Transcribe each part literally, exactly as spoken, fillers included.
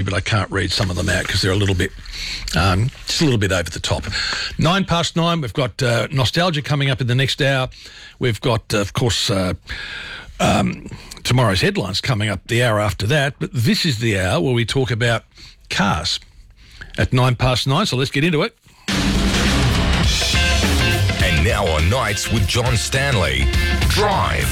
but I can't read some of them out because they're a little bit, um, just a little bit over the top. Nine past nine, we've got uh, Nostalgia coming up in the next hour. We've got, uh, of course, uh, um, tomorrow's headlines coming up the hour after that. But this is the hour where we talk about cars at nine past nine. So let's get into it. And now on Nights with John Stanley, Drive.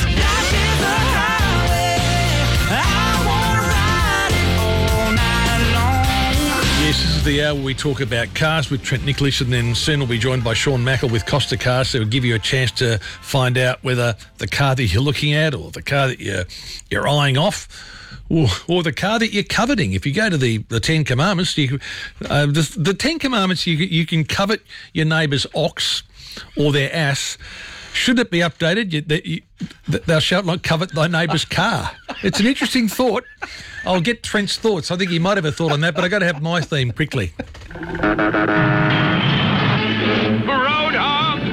Yes, this is the hour where we talk about cars with Trent Nicholas, and then soon we'll be joined by Sean Mackle with Costa Cars, so we'll give you a chance to find out whether the car that you're looking at or the car that you're, you're eyeing off or, or the car that you're coveting. If you go to the, the Ten Commandments, you, uh, the, the Ten Commandments, you, you can covet your neighbour's ox or their ass. Should it be updated? You, that you, thou shalt not covet thy neighbour's car. It's an interesting thought. I'll get Trent's thoughts. I think he might have a thought on that, but I've got to have my theme quickly. Roadhog!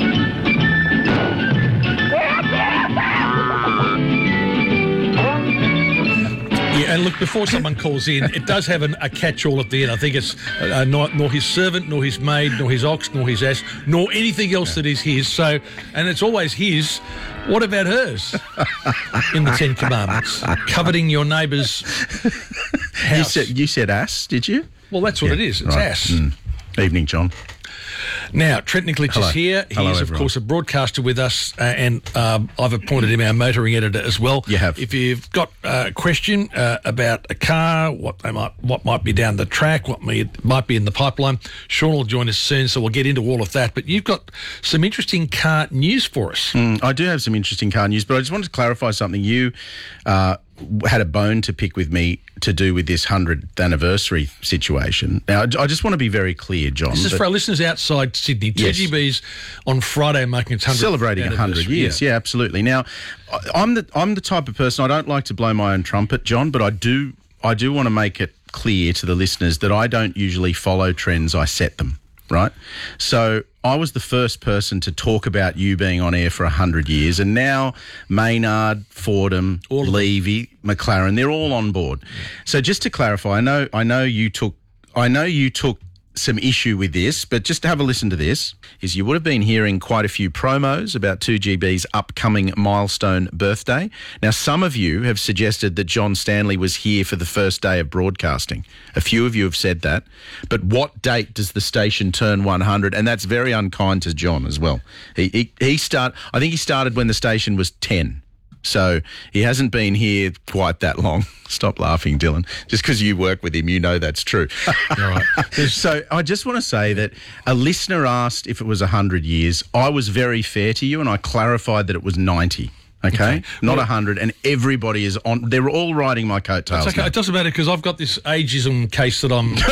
Yeah, and look, before someone calls in, it does have an, a catch-all at the end. I think it's uh, not, nor his servant, nor his maid, nor his ox, nor his ass, nor anything else that is his. So, and it's always his. What about hers in the Ten Commandments? Coveting your neighbour's house. You said, you said ass, did you? Well, that's what Yeah, it is. It's right. ass. Mm. Evening, John. Now, Trent Nicholas Hello. is here. He Hello, is, of everyone. course, a broadcaster with us, uh, and um, I've appointed him our motoring editor as well. You have. If you've got a question uh, about a car, what they might what might be down the track, what may, might be in the pipeline, Sean will join us soon, so we'll get into all of that. But you've got some interesting car news for us. Mm, I do have some interesting car news, but I just wanted to clarify something. You uh, had a bone to pick with me to do with this hundredth anniversary situation. Now, I just want to be very clear, John. This is that- for our listeners outside Sydney. Yes. T G B's on Friday marking its hundredth celebrating one hundred anniversary. years. Yeah. absolutely. Now, I- I'm the I'm the type of person, I don't like to blow my own trumpet, John, but I do I do want to make it clear to the listeners that I don't usually follow trends, I set them, right? So I was the first person to talk about you being on air for one hundred years, and now Maynard, Fordham, All of Levy, McLaren, they're all on board. So just to clarify, I know I know you took I know you took some issue with this, but just to have a listen to this, is you would have been hearing quite a few promos about two G B's upcoming milestone birthday. Now, some of you have suggested that John Stanley was here for the first day of broadcasting. A few of you have said that. But what date does the station turn one hundred? And that's very unkind to John as well. He, he, he start. I think he started when the station was ten. So he hasn't been here quite that long. Stop laughing, Dylan. Just because you work with him, you know that's true. All right. So I just want to say that a listener asked if it was one hundred years. I was very fair to you, and I clarified that it was ninety. Okay, Okay. not Well- one hundred, and everybody is on. They're all riding my coattails. It's okay. now. It doesn't matter because I've got this ageism case that I'm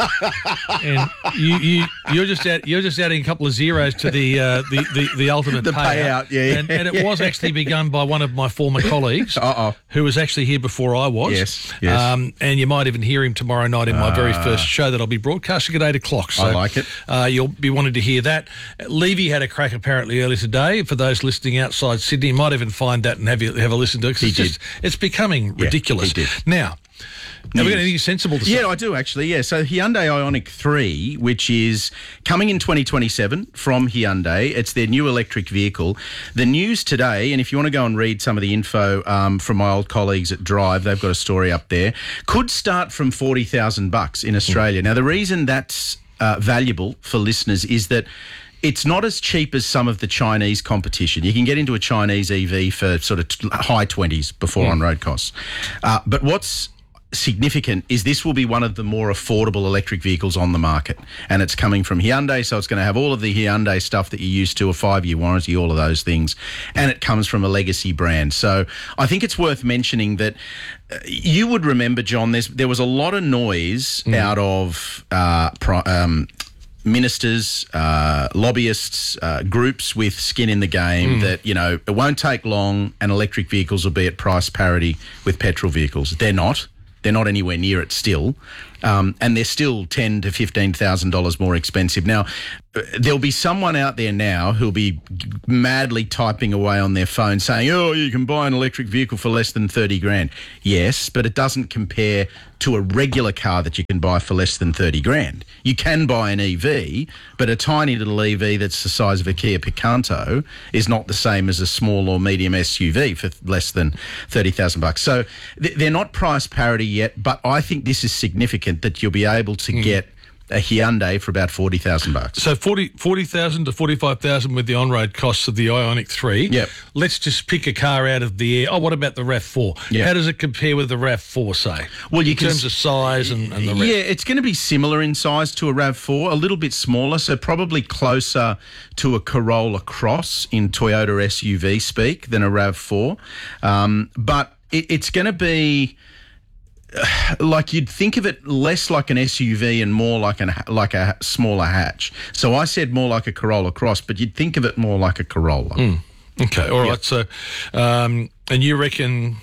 doing. And you, you, you're just add, you're just adding a couple of zeros to the uh, the, the the ultimate The payout, yeah, yeah, and, and it yeah. was actually begun by one of my former colleagues, Uh-oh. who was actually here before I was. Yes, yes. Um, and you might even hear him tomorrow night in my very first show that I'll be broadcasting at eight o'clock. So, I like it. Uh, you'll be wanting to hear that. Levy had a crack apparently earlier today. For those listening outside Sydney, you might even find that and have you have a listen to it. 'Cause He it's did. just it's becoming ridiculous. he did. Now, have we got News. anything sensible to say? Yeah, I do actually, yeah. So Hyundai Ioniq three, which is coming in twenty twenty-seven from Hyundai. It's their new electric vehicle. The news today, and if you want to go and read some of the info um, from my old colleagues at Drive, they've got a story up there, could start from forty thousand bucks in Australia. Now, the reason that's uh, valuable for listeners is that it's not as cheap as some of the Chinese competition. You can get into a Chinese E V for sort of t- high twenties before on-road costs. Uh, but what's significant is this will be one of the more affordable electric vehicles on the market, and it's coming from Hyundai, so it's going to have all of the Hyundai stuff that you're used to, a five-year warranty, all of those things, and it comes from a legacy brand. So I think it's worth mentioning that uh, you would remember, John, there's, there was a lot of noise mm. out of uh, pro, um, ministers, uh, lobbyists, uh, groups with skin in the game mm. that, you know, it won't take long and electric vehicles will be at price parity with petrol vehicles. They're not. They're not anywhere near it still. Um, and they're still ten thousand to fifteen thousand dollars more expensive. Now, there'll be someone out there now who'll be madly typing away on their phone saying, oh, you can buy an electric vehicle for less than thirty grand. Yes, but it doesn't compare to a regular car that you can buy for less than thirty grand. You can buy an E V, but a tiny little E V that's the size of a Kia Picanto is not the same as a small or medium S U V for less than thirty thousand bucks. So th- they're not price parity yet, but I think this is significant that you'll be able to mm. get a Hyundai for about forty thousand bucks. So forty thousand to forty-five thousand with the on-road costs of the Ioniq three. Yep. Let's just pick a car out of the air. Oh, what about the RAV four? Yep. How does it compare with the RAV four, say? Well, you in can, terms of size and, and the rest? Yeah, it's going to be similar in size to a RAV four, a little bit smaller, so probably closer to a Corolla Cross in Toyota S U V speak than a RAV four. Um, but it, it's going to be... like you'd think of it less like an S U V and more like an like a smaller hatch. So I said more like a Corolla Cross, but you'd think of it more like a Corolla. Mm. Okay, all right. Yep. So, um, and you reckon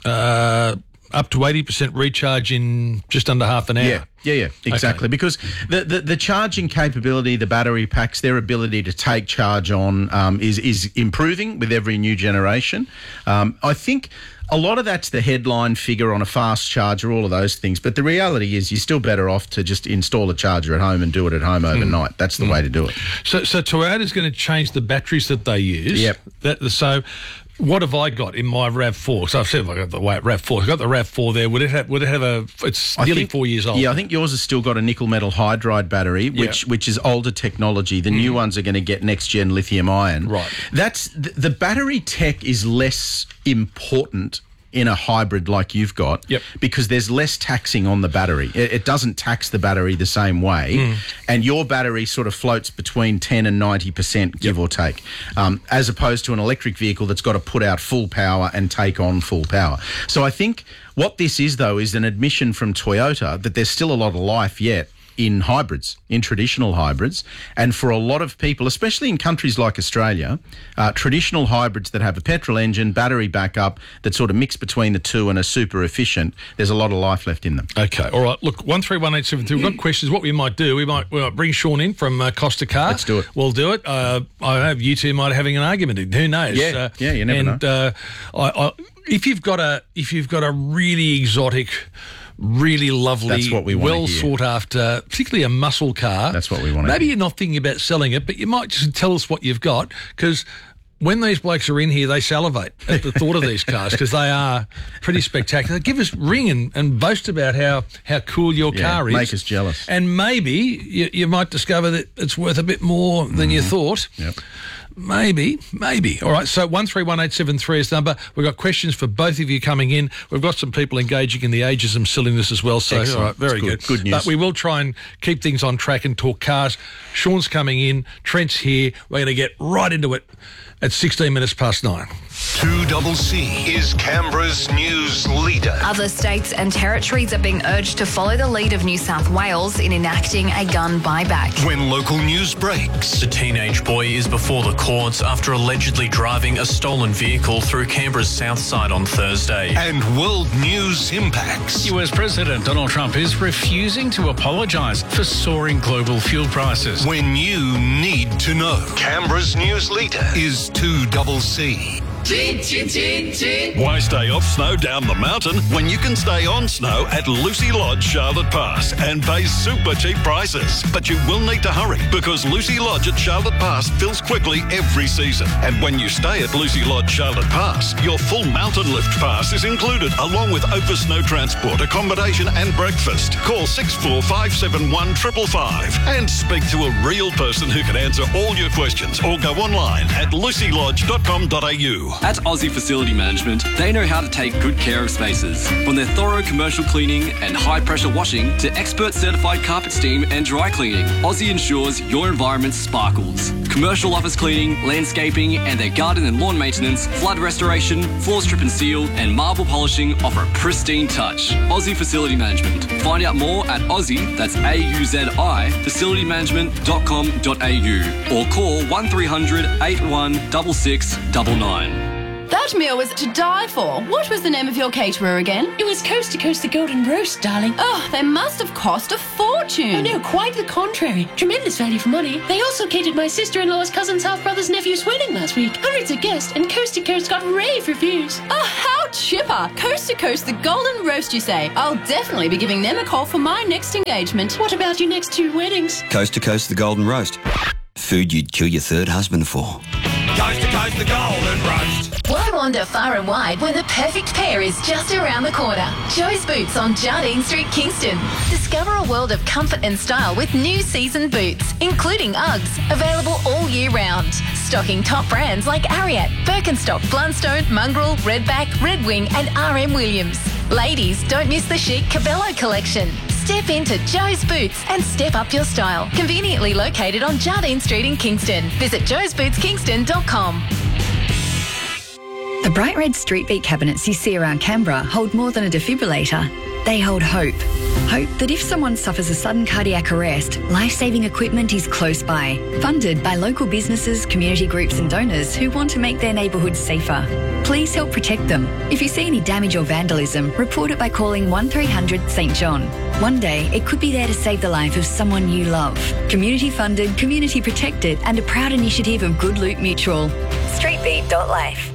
uh, up to eighty percent recharge in just under half an hour? Yeah, yeah, yeah, exactly. Okay. Because the, the the charging capability, the battery packs, their ability to take charge on um, is is improving with every new generation. Um, I think a lot of that's the headline figure on a fast charger, all of those things. But the reality is you're still better off to just install a charger at home and do it at home overnight. Mm. That's the mm. way to do it. So, so Toyota's going to change the batteries that they use. Yep. That, so what have I got in my RAV four? So I've said I got the RAV four. I've got the RAV four there. Would it have, would it have a... It's I nearly think, four years old. Yeah, I think yours has still got a nickel metal hydride battery, which yeah. which is older technology. The mm. new ones are going to get next-gen lithium ion. Right. That's the, the battery tech is less important in a hybrid like you've got, yep. because there's less taxing on the battery. It, it doesn't tax the battery the same way, mm. and your battery sort of floats between ten and ninety percent, give yep. or take, um, as opposed to an electric vehicle that's got to put out full power and take on full power. So I think what this is, though, is an admission from Toyota that there's still a lot of life yet in hybrids, in traditional hybrids. And for a lot of people, especially in countries like Australia, uh, traditional hybrids that have a petrol engine, battery backup, that sort of mix between the two and are super efficient, there's a lot of life left in them. Okay, all right. Look, one three one eight seven three, we've got questions. What we might do, we might, we might bring Sean in from uh, Costa Car. Let's do it. We'll do it. Uh, I have you two might be having an argument. Who knows? Yeah, uh, yeah you never and, know. Uh, I, I, if you've got a if you've got a really exotic, really lovely, That's what we well sought after, particularly a muscle car. That's what we want. Maybe you're not thinking about selling it, but you might just tell us what you've got, because when these blokes are in here, they salivate at the thought of these cars, because they are pretty spectacular. Give us ring and, and boast about how, how cool your yeah, car is. Make us jealous. And maybe you, you might discover that it's worth a bit more than mm-hmm. you thought. Yep. Maybe, maybe. All right, so one three one eight seven three is the number. We've got questions for both of you coming in. We've got some people engaging in the ageism silliness as well, so Excellent. all right, very good. good. Good news. But we will try and keep things on track and talk cars. Sean's coming in, Trent's here. We're going to get right into it at sixteen minutes past nine. two double C is Canberra's news leader. Other states and territories are being urged to follow the lead of New South Wales in enacting a gun buyback. When local news breaks, The teenage boy is before the courts after allegedly driving a stolen vehicle through Canberra's south side on Thursday. and world news impacts. U S President Donald Trump is refusing to apologise for soaring global fuel prices. When you need to know, Canberra's news leader is two double C. Why stay off snow down the mountain when you can stay on snow at Lucy Lodge Charlotte Pass and pay super cheap prices? But you will need to hurry, because Lucy Lodge at Charlotte Pass fills quickly every season. And when you stay at Lucy Lodge Charlotte Pass, your full mountain lift pass is included, along with over snow transport, accommodation and breakfast. Call six four five seven one five five five and speak to a real person who can answer all your questions, or go online at lucy lodge dot com dot a u. At Aussie Facility Management, they know how to take good care of spaces. From their thorough commercial cleaning and high-pressure washing to expert certified carpet steam and dry cleaning, Aussie ensures your environment sparkles. Commercial office cleaning, landscaping, and their garden and lawn maintenance, flood restoration, floor strip and seal, and marble polishing offer a pristine touch. Aussie Facility Management. Find out more at Aussie, that's A U Z I, facility management dot com dot a u, or call one three hundred eight one six six nine nine. That That meal was to die for. What was the name of your caterer again? It was Coast to Coast the Golden Roast, darling. Oh, they must have cost a fortune. Oh, no, quite the contrary. Tremendous value for money. They also catered my sister-in-law's cousin's half-brother's nephew's wedding last week. Hundreds of guests, and Coast to Coast got rave reviews. Oh, how chipper. Coast to Coast the Golden Roast, you say? I'll definitely be giving them a call for my next engagement. What about your next two weddings? Coast to Coast the Golden Roast. Food you'd kill your third husband for. Coast to Coast the Golden Roast. Why wander far and wide when the perfect pair is just around the corner? Joe's Boots on Jardine Street, Kingston. Discover a world of comfort and style with new season boots, including Uggs, available all year round. Stocking top brands like Ariat, Birkenstock, Blundstone, Mongrel, Redback, Red Wing and R M Williams. Ladies, don't miss the chic Cabello collection. Step into Joe's Boots and step up your style. Conveniently located on Jardine Street in Kingston. Visit joes boots kingston dot com. The bright red street beat cabinets you see around Canberra hold more than a defibrillator. They hold hope. Hope that if someone suffers a sudden cardiac arrest, life-saving equipment is close by. Funded by local businesses, community groups and donors who want to make their neighbourhoods safer. Please help protect them. If you see any damage or vandalism, report it by calling one three hundred St John. One day, it could be there to save the life of someone you love. Community funded, community protected and a proud initiative of Good Loot Mutual. streetbeat dot life.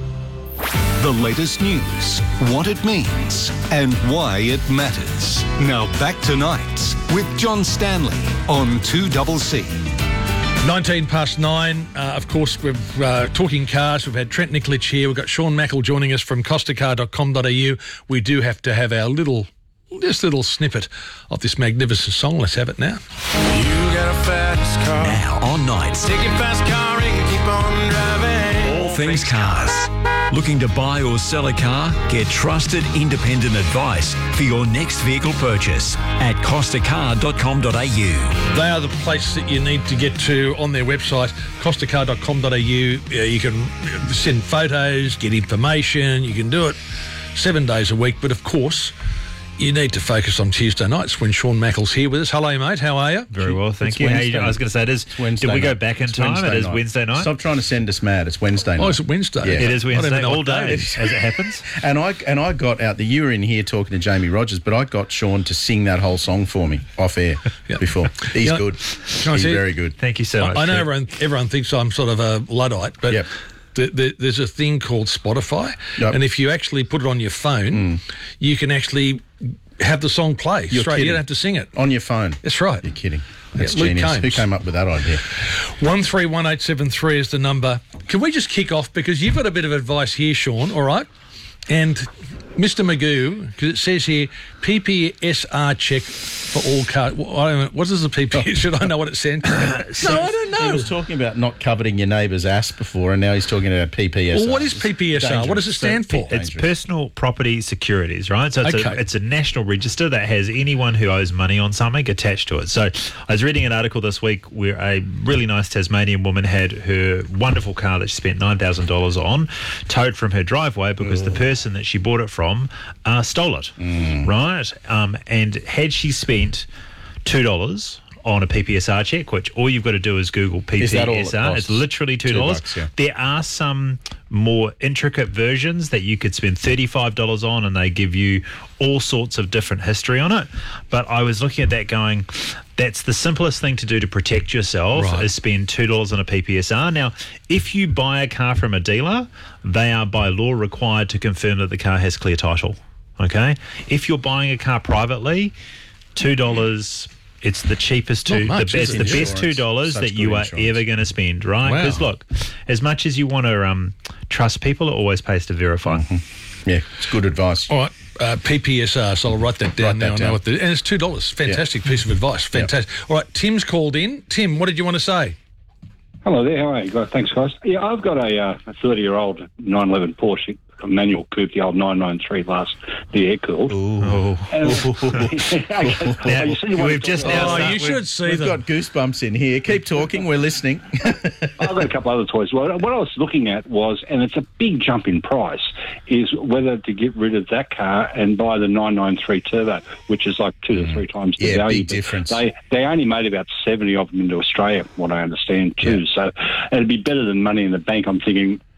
The latest news, what it means, and why it matters. Now back to Nights with John Stanley on two C C. nineteen past nine. Uh, of course, we're uh, talking cars. We've had Trent Niklich here. We've got Sean Mackle joining us from costa car dot com dot a u. We do have to have our little, this little snippet of this magnificent song. Let's have it now. You got a fast car. Now on Nights. Take your fast car and keep on driving. All things cars. Looking to buy or sell a car? Get trusted independent advice for your next vehicle purchase at costa car dot com dot a u. They are the place that you need to get to on their website, costa car dot com dot a u. You can send photos, get information. You can do it seven days a week. But of course, you need to focus on Tuesday nights when Sean Mackle's here with us. Hello, mate. How are you? Very well, thank It's you. How Wednesday. you I was going to say, it is, Wednesday did we go night. back in It's time? Wednesday It is night. Wednesday night. Stop trying to send us mad. It's Wednesday night. Oh, is it Wednesday? Yeah. It is I don't Wednesday, even know all what day day, it is. as it happens. And I and I got out, the you were in here talking to Jamie Rogers, but I got Sean to sing that whole song for me off air before. He's You know, good. can I He's say- very good. Thank you so I, much. I know Trent. everyone, everyone thinks I'm sort of a Luddite, but Yep. the, the, there's a thing called Spotify, Yep. and if you actually put it on your phone, you can actually have the song play You're straight. You kidding. don't have to sing it. On your phone. That's right. You're kidding. That's Luke genius. Combs. Who came up with that idea? One three one eight seven three is the number. Can we just kick off, because you've got a bit of advice here, Sean, all right? And Mister Magoo, because it says here, P P S R check for all cars. Well, I don't know, what is the P P S? Should I know what it stands for? No, I don't know. He was talking about not coveting your neighbour's ass before, and now he's talking about P P S R. Well, what is P P S R? What does it stand for? It's personal property securities, right? So it's, Okay. a, it's a national register that has anyone who owes money on something attached to it. So I was reading an article this week where a really nice Tasmanian woman had her wonderful car that she spent nine thousand dollars on towed from her driveway because the person that she bought it from uh, stole it, right? Um, and had she spent two dollars on a P P S R check, which all you've got to do is Google P P S Is R. that all it costs? It's literally two dollars. Two bucks, yeah. There are some more intricate versions that you could spend thirty-five dollars on, and they give you all sorts of different history on it. But I was looking at that going, that's the simplest thing to do to protect yourself, Right. is spend two dollars on a P P S R. Now, if you buy a car from a dealer, they are by law required to confirm that the car has clear title. Okay? If you're buying a car privately, two dollars... It's the cheapest Not two, the much, best, is the it? best two dollars Such that you good are insurance. ever going to spend, right? Wow. Because look, as much as you want to um, trust people, it always pays to verify. Yeah, it's good advice. All right, uh, P P S R, so I'll write that down Write that now. I know down. what the, and it's two dollars. Fantastic piece of advice. Fantastic. All right, Tim's called in. Tim, what did you want to say? Hello there, how are you guys? Thanks, guys. Yeah, I've got a uh, a thirty-year-old nine eleven Porsche, a manual coupe, the old nine ninety-three last, the air-cooled. Oh. And- Now, You see what we've I'm just talking now about? Oh, start- you should we've- see We've them. got goosebumps in here. Keep talking. We're listening. I've got a couple other toys. Well, what I was looking at was, and it's a big jump in price, is whether to get rid of that car and buy the nine ninety-three Turbo, which is like two to three times the Yeah, value. big But difference. They they only made about seventy of them into Australia, from what I understand too. So it'd be better than money in the bank. I'm thinking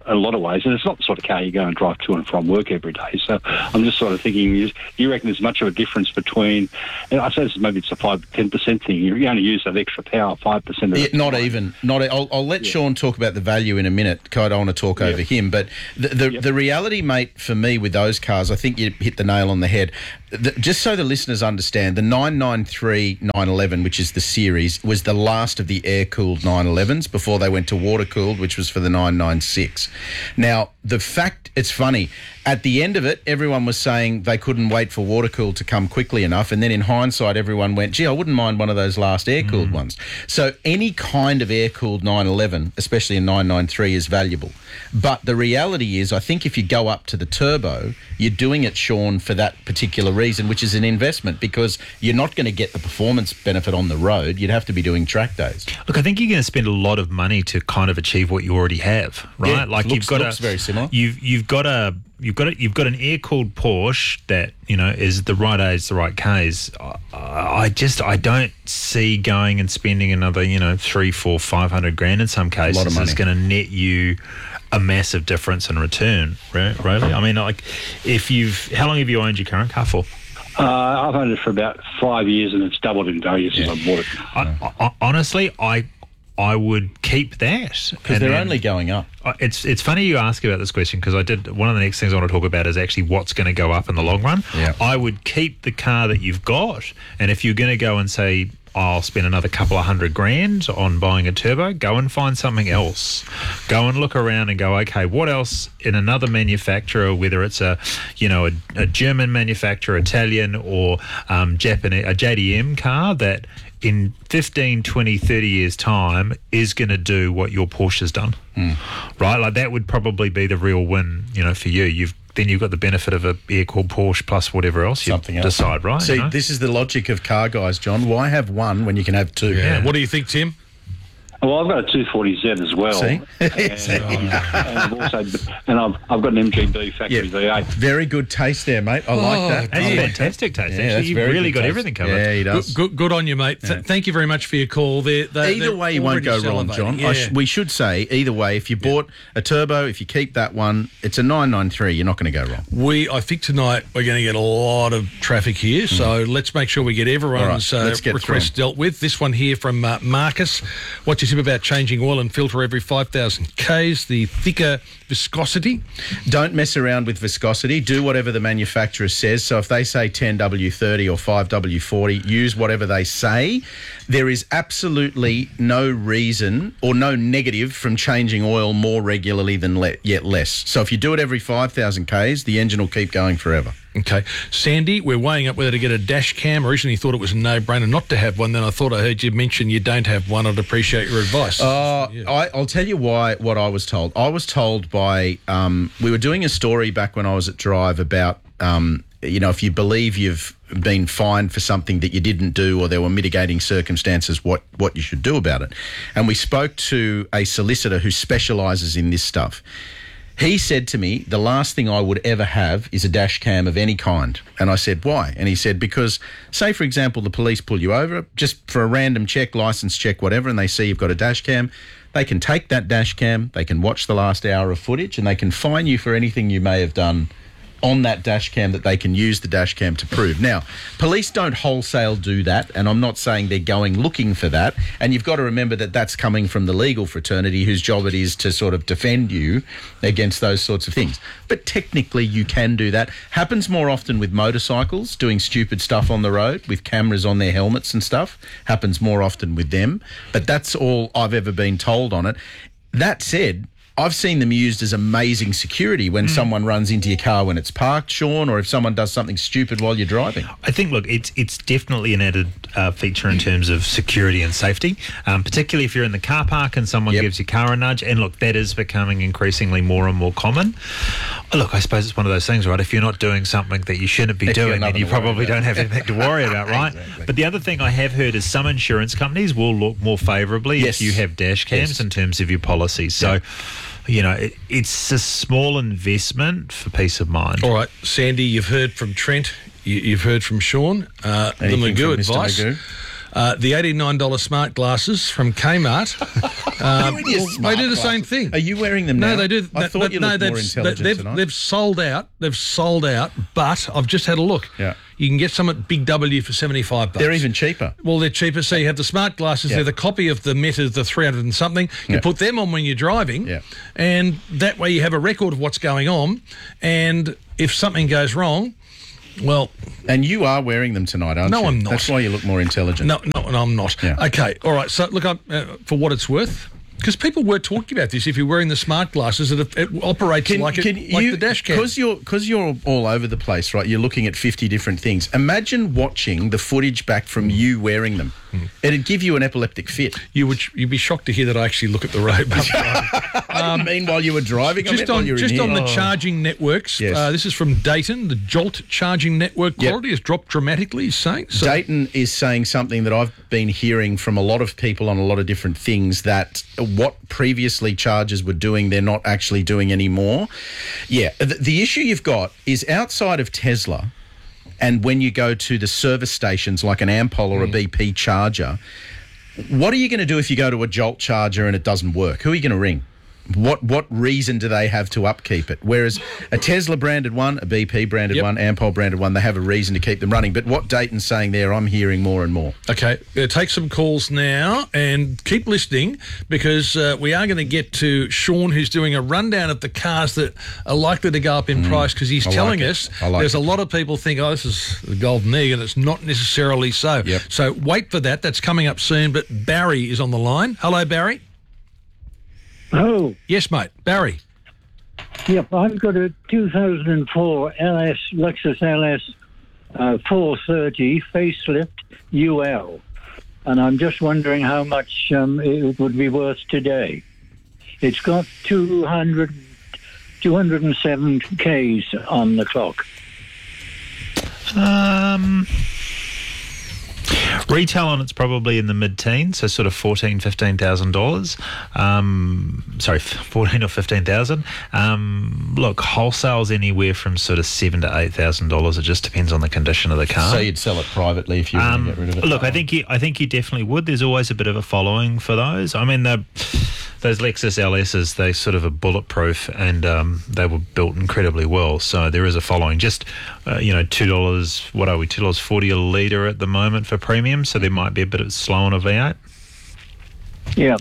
in a lot of ways, and it's not the sort of car you go and drive to and from work every day. So I'm just sort of thinking, you, you reckon there's much of a difference between, and I suppose maybe it's a five to ten percent thing. You only use that extra power five percent of Yeah, the not time. even. Not. I'll, I'll let yeah. Sean talk about the value in a minute. 'Cause I don't want to talk Yeah. over him. But the the, Yep. the reality, mate, for me with those cars, I think you hit the nail on the head. The, just so the listeners understand, the nine ninety-three nine eleven, which is the series, was the last of the air-cooled nine elevens before they went to water-cooled, which was for the nine ninety-six. Now, the fact, it's funny, at the end of it, everyone was saying they couldn't wait for water-cooled to come quickly enough, and then in hindsight, everyone went, gee, I wouldn't mind one of those last air-cooled mm. ones. So any kind of air-cooled nine eleven, especially a nine ninety-three, is valuable. But the reality is, I think if you go up to the turbo, you're doing it, Sean, for that particular reason, which is an investment, because you're not going to get the performance benefit on the road. You'd have to be doing track days. Look, I think you're going to spend a lot of money to kind of achieve what you already have, right? Yeah, like looks, you've got looks a, very similar. You've you've got a you've got a, you've got an air-cooled Porsche that, you know, is the right age, the right case. I, I just I don't see going and spending another, you know, three, four, five hundred grand in some cases. A lot of money. Is going to net you a massive difference in return, right? Really? I mean, like, if you've how long have you owned your current car for? Uh, I've owned it for about five years, and it's doubled in value since I bought it. I, I, honestly, I I would keep that because they're only going up. It's it's funny you ask about this question, because I did one of the next things I want to talk about is actually what's going to go up in the long run. Yeah. I would keep the car that you've got, and if you're going to go and say, I'll spend another couple of hundred grand on buying a turbo, go and find something else. Go and look around and go, okay, what else in another manufacturer, whether it's a, you know, a, a German manufacturer, Italian, or um, Japanese, a J D M car that in fifteen, twenty, thirty years' time is going to do what your Porsche's done, mm. right? Like that would probably be the real win, you know, for you. You've then you've got the benefit of a air-cooled Porsche plus whatever else you Something else. decide, right? See, you know? this is the logic of car guys, John. Why have one when you can have two? Yeah. What do you think, Tim? Well, I've got a two forty Z as well. See? And, um, and I've also, and I've, I've got an M G B factory Yeah. V eight. Very good taste there, mate. I like that. That's I like fantastic that. taste, Yeah, actually. that's You've very really good got taste. everything covered. Yeah, he does. Good, good, good on you, mate. Th- Yeah. Thank you very much for your call. They're, they're, Either they're way, you won't already go wrong, salivating. John. Yeah. I sh- we should say, either way, if you bought a turbo, if you keep that one, it's a nine ninety-three. You're not going to go wrong. We, I think tonight we're going to get a lot of traffic here, so let's make sure we get everyone's All right, uh, let's get requests through 'em. dealt with. This one here from uh, Marcus. What's your tip about changing oil and filter every five thousand kays? The thicker viscosity? Don't mess around with viscosity. Do whatever the manufacturer says. So if they say ten W thirty or five W forty, use whatever they say. There is absolutely no reason or no negative from changing oil more regularly than le- yet less. So if you do it every five thousand kays, the engine will keep going forever. Okay. Sandy, we're weighing up whether to get a dash cam. Originally thought it was a no-brainer not to have one. Then I thought I heard you mention you don't have one. I'd appreciate your advice. Uh, I, I'll tell you why. What I was told. I was told by. Um, we were doing a story back when I was at Drive about. Um, you know, if you believe you've been fined for something that you didn't do, or there were mitigating circumstances, what what you should do about it. And we spoke to a solicitor who specialises in this stuff. He said to me, the last thing I would ever have is a dash cam of any kind. And I said, why? And he said, because, say, for example, the police pull you over just for a random check, licence check, whatever, and they see you've got a dash cam, they can take that dash cam, they can watch the last hour of footage, and they can fine you for anything you may have done on that dash cam that they can use the dash cam to prove. Now, police don't wholesale do that, and I'm not saying they're going looking for that, and you've got to remember that that's coming from the legal fraternity whose job it is to sort of defend you against those sorts of things. But technically you can do that. Happens more often with motorcycles doing stupid stuff on the road with cameras on their helmets and stuff. Happens more often with them, but that's all I've ever been told on it. That said, I've seen them used as amazing security when mm. someone runs into your car when it's parked, Sean, or if someone does something stupid while you're driving. I think, look, it's it's definitely an added uh, feature in terms of security and safety, um, particularly if you're in the car park and someone yep. gives your car a nudge. And look, that is becoming increasingly more and more common. Look, I suppose it's one of those things, right? If you're not doing something that you shouldn't be doing, then you probably don't have anything to worry about, right? Exactly. But the other thing I have heard is some insurance companies will look more favourably yes. if you have dash cams yes. in terms of your policies. So, yep. you know, it, it's a small investment for peace of mind. All right, Sandy, you've heard from Trent, you, you've heard from Sean. Uh, the Magoo advice. Uh, the eighty-nine dollars smart glasses from Kmart. um, You and your well, smart they do the glasses. same thing. Are you wearing them No, now? they do. I but- thought but you no, looked more they've, intelligent they've, tonight. They've sold out. They've sold out. But I've just had a look. Yeah. You can get some at Big W for seventy-five bucks. They're even cheaper. Well, they're cheaper. So you have the smart glasses. Yeah. They're the copy of the Meta, the three hundred and something. You Yeah. put them on when you're driving. Yeah. And that way you have a record of what's going on. And if something goes wrong, well... And you are wearing them tonight, aren't No, you? I'm not. That's why you look more intelligent. No, no, no, I'm not. Yeah. Okay, all right. So, look, I'm, uh, for what it's worth, because people were talking about this. If you're wearing the smart glasses, it, it operates like it, like the dash cam. Because you're, cause you're all over the place, right? You're looking at fifty different things. Imagine watching the footage back from you wearing them. Mm. It'd give you an epileptic fit. You would, you'd be shocked to hear that I actually look at the road. I didn't mean while you were driving. I Just meant while on, you were in just here. on the Oh. charging networks. Yes. Uh, this is from Dayton. The Jolt charging network Yep. quality has dropped dramatically, he's saying. So, Dayton is saying something that I've been hearing from a lot of people on a lot of different things, that what previously chargers were doing, they're not actually doing anymore. Yeah, the, the issue you've got is outside of Tesla, and when you go to the service stations like an Ampol or a B P charger, what are you going to do if you go to a Jolt charger and it doesn't work? Who are you going to ring? What what reason do they have to upkeep it? Whereas a Tesla branded one, a B P branded Yep. one, Ampol branded one, they have a reason to keep them running. But what Dayton's saying there, I'm hearing more and more. Okay, uh, take some calls now and keep listening, because uh, we are going to get to Sean, who's doing a rundown of the cars that are likely to go up in price, because he's I like telling it. us I like there's it. a lot of people think, oh, this is the golden egg, and it's not necessarily so. Yep. So wait for that. That's coming up soon. But Barry is on the line. Hello, Barry. Oh. Yes, mate. Barry. Yep, I've got a two thousand four L S Lexus L S uh, four thirty facelift U L, and I'm just wondering how much um, it would be worth today. It's got two hundred, two hundred seven Ks on the clock. Um, retail on it's probably in the mid-teens, so sort of fourteen, fifteen thousand dollars. Um, sorry, fourteen or fifteen thousand. Um, look, wholesale's anywhere from sort of seven to eight thousand dollars. It just depends on the condition of the car. So you'd sell it privately if you were Um, going to get rid of it? Look, I think you, I think you definitely would. There's always a bit of a following for those. I mean, the, those Lexus L Ss, they sort of are bulletproof, and um, they were built incredibly well. So there is a following. Just uh, you know, two dollars. What are we? Two dollars forty a litre at the moment for premium. So there might be a bit of slow on a V eight. Yeah.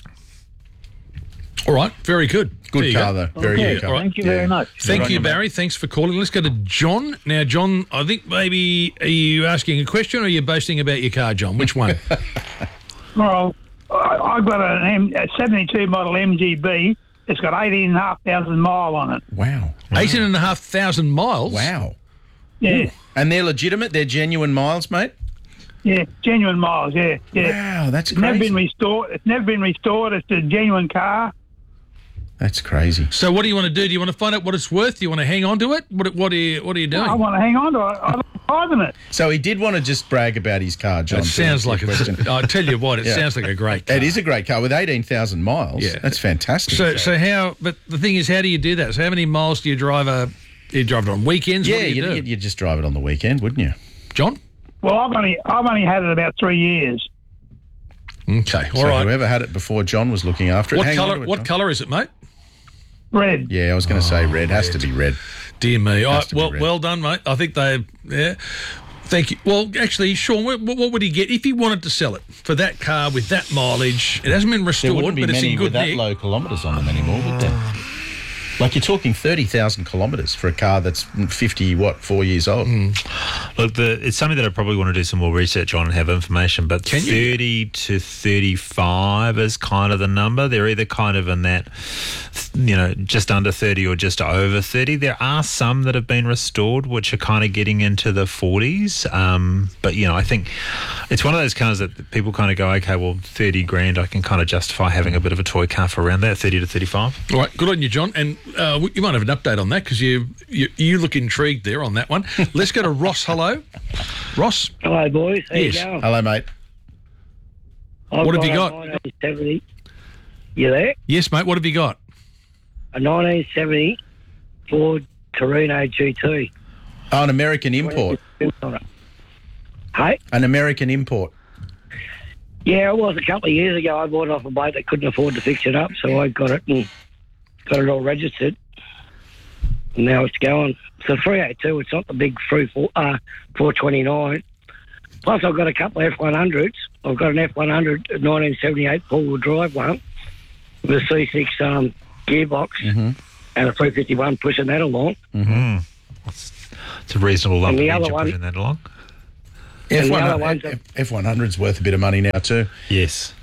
All right, very good. Good There you car, go. though. Very Okay, good car. thank you very much. Thank Good you, on you, mate. Barry. Thanks for calling. Let's go to John. Now, John, I think maybe, are you asking a question or are you boasting about your car, John? Which one? Well, I- I've got an M- a seventy-two model M G B. It's got eighteen and a half thousand mile on it. Wow. eighteen and a half thousand miles? Wow. Yeah. And they're legitimate? They're genuine miles, mate? Yeah, genuine miles, yeah. yeah. Wow, that's It's never crazy. been restored. It's never been restored. It's a genuine car. That's crazy. So what do you want to do? Do you want to find out what it's worth? Do you want to hang on to it? What, what, are, you, what are you doing? I want to hang on to it. I like driving it. So he did want to just brag about his car, John. It sounds like it's. it's, I tell you what, it Yeah. sounds like a great car. It is a great car with eighteen thousand miles. Yeah. That's fantastic. So, so how, but the thing is, how do you do that? So how many miles do you drive a, do you drive it on weekends? yeah, What do you you'd, do? you'd, you'd just drive it on the weekend, wouldn't you? John? Well, I've only I've only had it about three years. Okay, all so right. whoever had it before John was looking after it. What Hang on colour, to it, what John. colour is it, mate? Red. Yeah, I was going to say red. Has to be red. Dear me. Has I, to be well, red. well done, mate. I think they, yeah. Thank you. Well, actually, Sean, what, what would he get if he wanted to sell it for that car with that mileage? It hasn't been There restored, wouldn't be but it's many in good with that nick. low kilometres on them anymore, would there? Like you're talking thirty thousand kilometres for a car that's fifty, what, four years old. Look, the, it's something that I probably want to do some more research on and have information, but Can you? thirty to thirty-five is kind of the number. They're either kind of in that, you know, just under thirty or just over thirty. There are some that have been restored, which are kind of getting into the forties. Um, but, you know, I think it's one of those cars that people kind of go, okay, well, thirty grand, I can kind of justify having a bit of a toy car for around that, thirty to thirty-five. All right, good on you, John. And uh, w- you might have an update on that because you, you you look intrigued there on that one. Let's go to Ross. Hello. Ross? Hello, boys. How Yes. you going? Hello, mate. I've What have you a got? nineteen seventy. You there? Yes, mate. What have you got? A nineteen seventy Ford Torino G T. Oh, an American import. Hey? An American import. Yeah, it was a couple of years ago. I bought it off a bloke that couldn't afford to fix it up, so I got it and got it all registered. And now it's going. It's a three eighty-two. It's not the big three four, uh, four twenty-nine. Plus, I've got a couple of F one hundreds. I've got an F one hundred nineteen seventy-eight four-wheel drive one with a C six um, gearbox Mm-hmm. and a three fifty-one pushing that along. Mm-hmm. It's, it's a reasonable lump And of the other engine one- pushing that along. And the other F one ones hundred, F one hundred's worth a bit of money now too. Yes.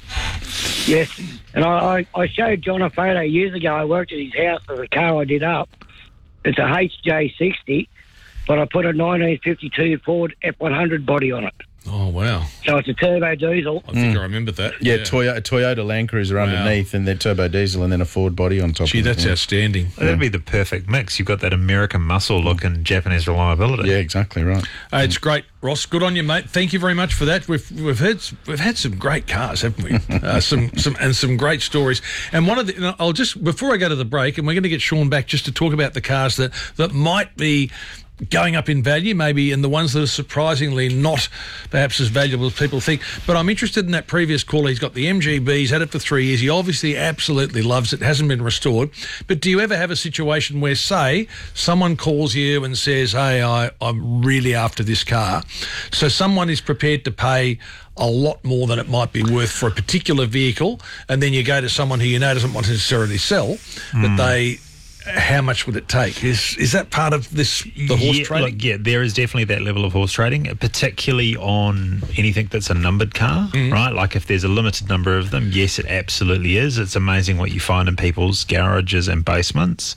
Yes, and I, I, I showed John a photo years ago. I worked at his house for the car I did up. It's a H J sixty, but I put a nineteen fifty-two Ford F one hundred body on it. Oh, wow. So it's a turbo diesel. I think I remember that. Yeah, Toyota, Toyota Land Cruiser Wow. underneath, and then turbo diesel, and then a Ford body on top. Gee, of it. that's yeah. outstanding. Well, that'd be the perfect mix. You've got that American muscle look and Japanese reliability. Yeah, exactly right. Uh, it's great, Ross. Good on you, mate. Thank you very much for that. We've we've had we've had some great cars, haven't we? uh, some some and some great stories. And one of the, you know, I'll just before I go to the break, and we're going to get Sean back just to talk about the cars that that might be going up in value, maybe, and the ones that are surprisingly not perhaps as valuable as people think. But I'm interested in that previous caller. He's got the M G B, he's had it for three years. He obviously absolutely loves it, hasn't been restored. But do you ever have a situation where, say, someone calls you and says, hey, I, I'm really after this car. So someone is prepared to pay a lot more than it might be worth for a particular vehicle, and then you go to someone who you know doesn't want to necessarily sell, Mm. but they... How much would it take? Is is that part of this, the horse yeah, trading? Look, yeah, there is definitely that level of horse trading, particularly on anything that's a numbered car, Mm. right? Like if there's a limited number of them, yes, it absolutely is. It's amazing what you find in people's garages and basements.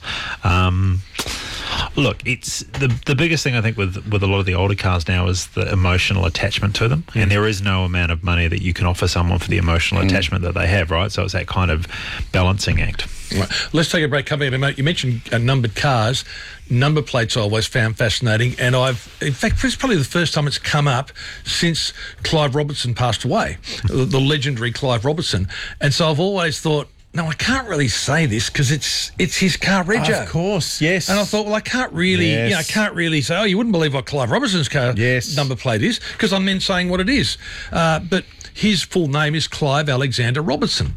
Um, look, it's the the biggest thing I think with with a lot of the older cars now is the emotional attachment to them, and there is no amount of money that you can offer someone for the emotional attachment that they have, right? So it's that kind of balancing act. Right. Let's take a break. Coming up, mate. You mentioned uh, numbered cars. Number plates I always found fascinating, and I've, in fact, it's probably the first time it's come up since Clive Robertson passed away, the, the legendary Clive Robertson. And so I've always thought, no, I can't really say this because it's it's his car, Rego. Of course, yes. And I thought, well, I can't really, Yes. you know, I can't really say, oh, you wouldn't believe what Clive Robertson's car Yes. number plate is, because I'm then saying what it is. Uh, but his full name is Clive Alexander Robertson,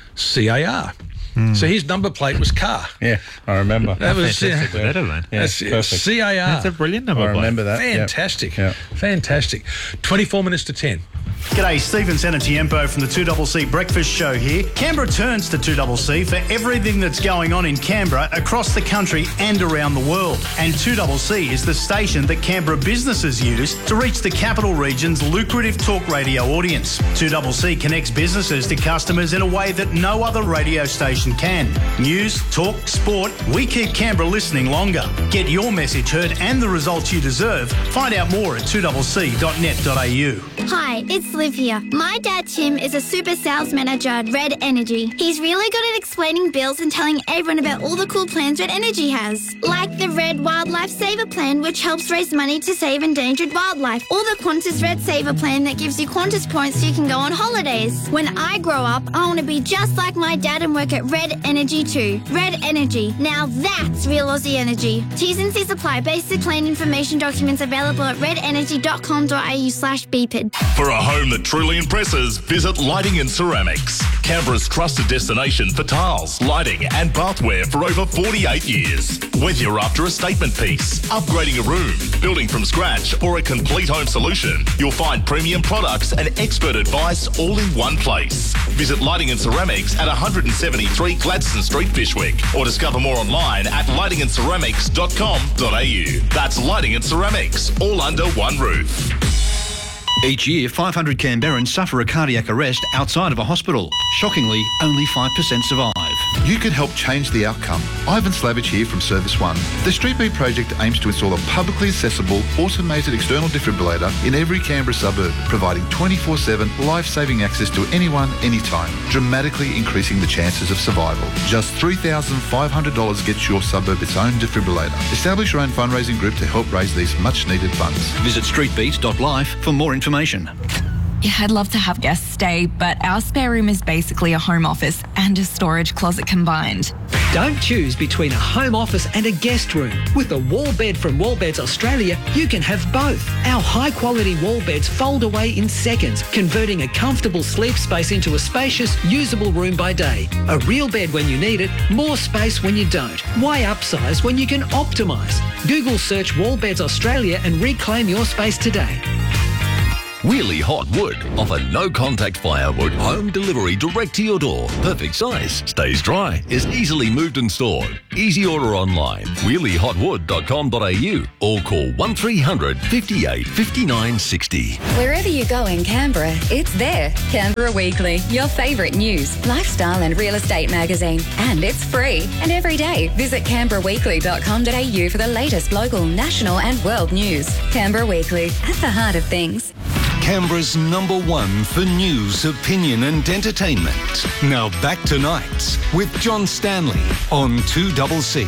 C A R. So his number plate was car. Yeah, I remember. That was Fantastic with uh, that, Elaine. Yeah, that's perfect. C A R. That's a brilliant number I plate. remember that. Yep. Fantastic. Yep. Fantastic. twenty-four minutes to ten. G'day, Stephen Sanatiempo from the two C C Breakfast Show here. Canberra turns to two C C for everything that's going on in Canberra, across the country and around the world. And two C C is the station that Canberra businesses use to reach the capital region's lucrative talk radio audience. two C C connects businesses to customers in a way that no other radio station can. News, talk, sport, we keep Canberra listening longer. Get your message heard and the results you deserve. Find out more at two c c dot net dot a u. Hi, it's Liv here. My dad Tim is a super sales manager at Red Energy. He's really good at explaining bills and telling everyone about all the cool plans Red Energy has. Like the Red Wildlife Saver Plan, which helps raise money to save endangered wildlife. Or the Qantas Red Saver Plan that gives you Qantas points so you can go on holidays. When I grow up, I want to be just like my dad and work at Red Energy too. Red Energy. Now that's real Aussie energy. T's and C's apply. Basic plan information documents available at red energy dot com dot a u slash B P I D. For a home that truly impresses, visit Lighting and Ceramics. Canberra's trusted destination for tiles, lighting and bathware for over forty-eight years. Whether you're after a statement piece, upgrading a room, building from scratch or a complete home solution, you'll find premium products and expert advice all in one place. Visit Lighting and Ceramics at one seventy-three Gladstone Street, Fishwick, or discover more online at lighting and ceramics dot com dot a u. That's Lighting and Ceramics, all under one roof. Each year, five hundred Canberrans suffer a cardiac arrest outside of a hospital. Shockingly, only five percent survive. You can help change the outcome. Ivan Slavich here from Service One. The Street Beat project aims to install a publicly accessible, automated external defibrillator in every Canberra suburb, providing twenty-four seven life-saving access to anyone, anytime, dramatically increasing the chances of survival. Just three thousand five hundred dollars gets your suburb its own defibrillator. Establish your own fundraising group to help raise these much-needed funds. Visit street beat dot life for more information. Yeah, I'd love to have guests stay, but our spare room is basically a home office and a storage closet combined. Don't choose between a home office and a guest room. With a wall bed from Wallbeds Australia, you can have both. Our high-quality wall beds fold away in seconds, converting a comfortable sleep space into a spacious, usable room by day. A real bed when you need it, more space when you don't. Why upsize when you can optimise? Google search Wallbeds Australia and reclaim your space today. Wheelie Hot Wood offer no-contact firewood home delivery direct to your door. Perfect size, stays dry, is easily moved and stored. Easy order online, wheelie hot wood dot com dot a u or call one three hundred, fifty-eight, fifty-nine, sixty. Wherever you go in Canberra, it's there. Canberra Weekly, your favourite news, lifestyle and real estate magazine. And it's free. And every day, visit canberra weekly dot com dot a u for the latest local, national and world news. Canberra Weekly, at the heart of things. Canberra's number one for news, opinion and entertainment. Now back to Nights with John Stanley on two C C.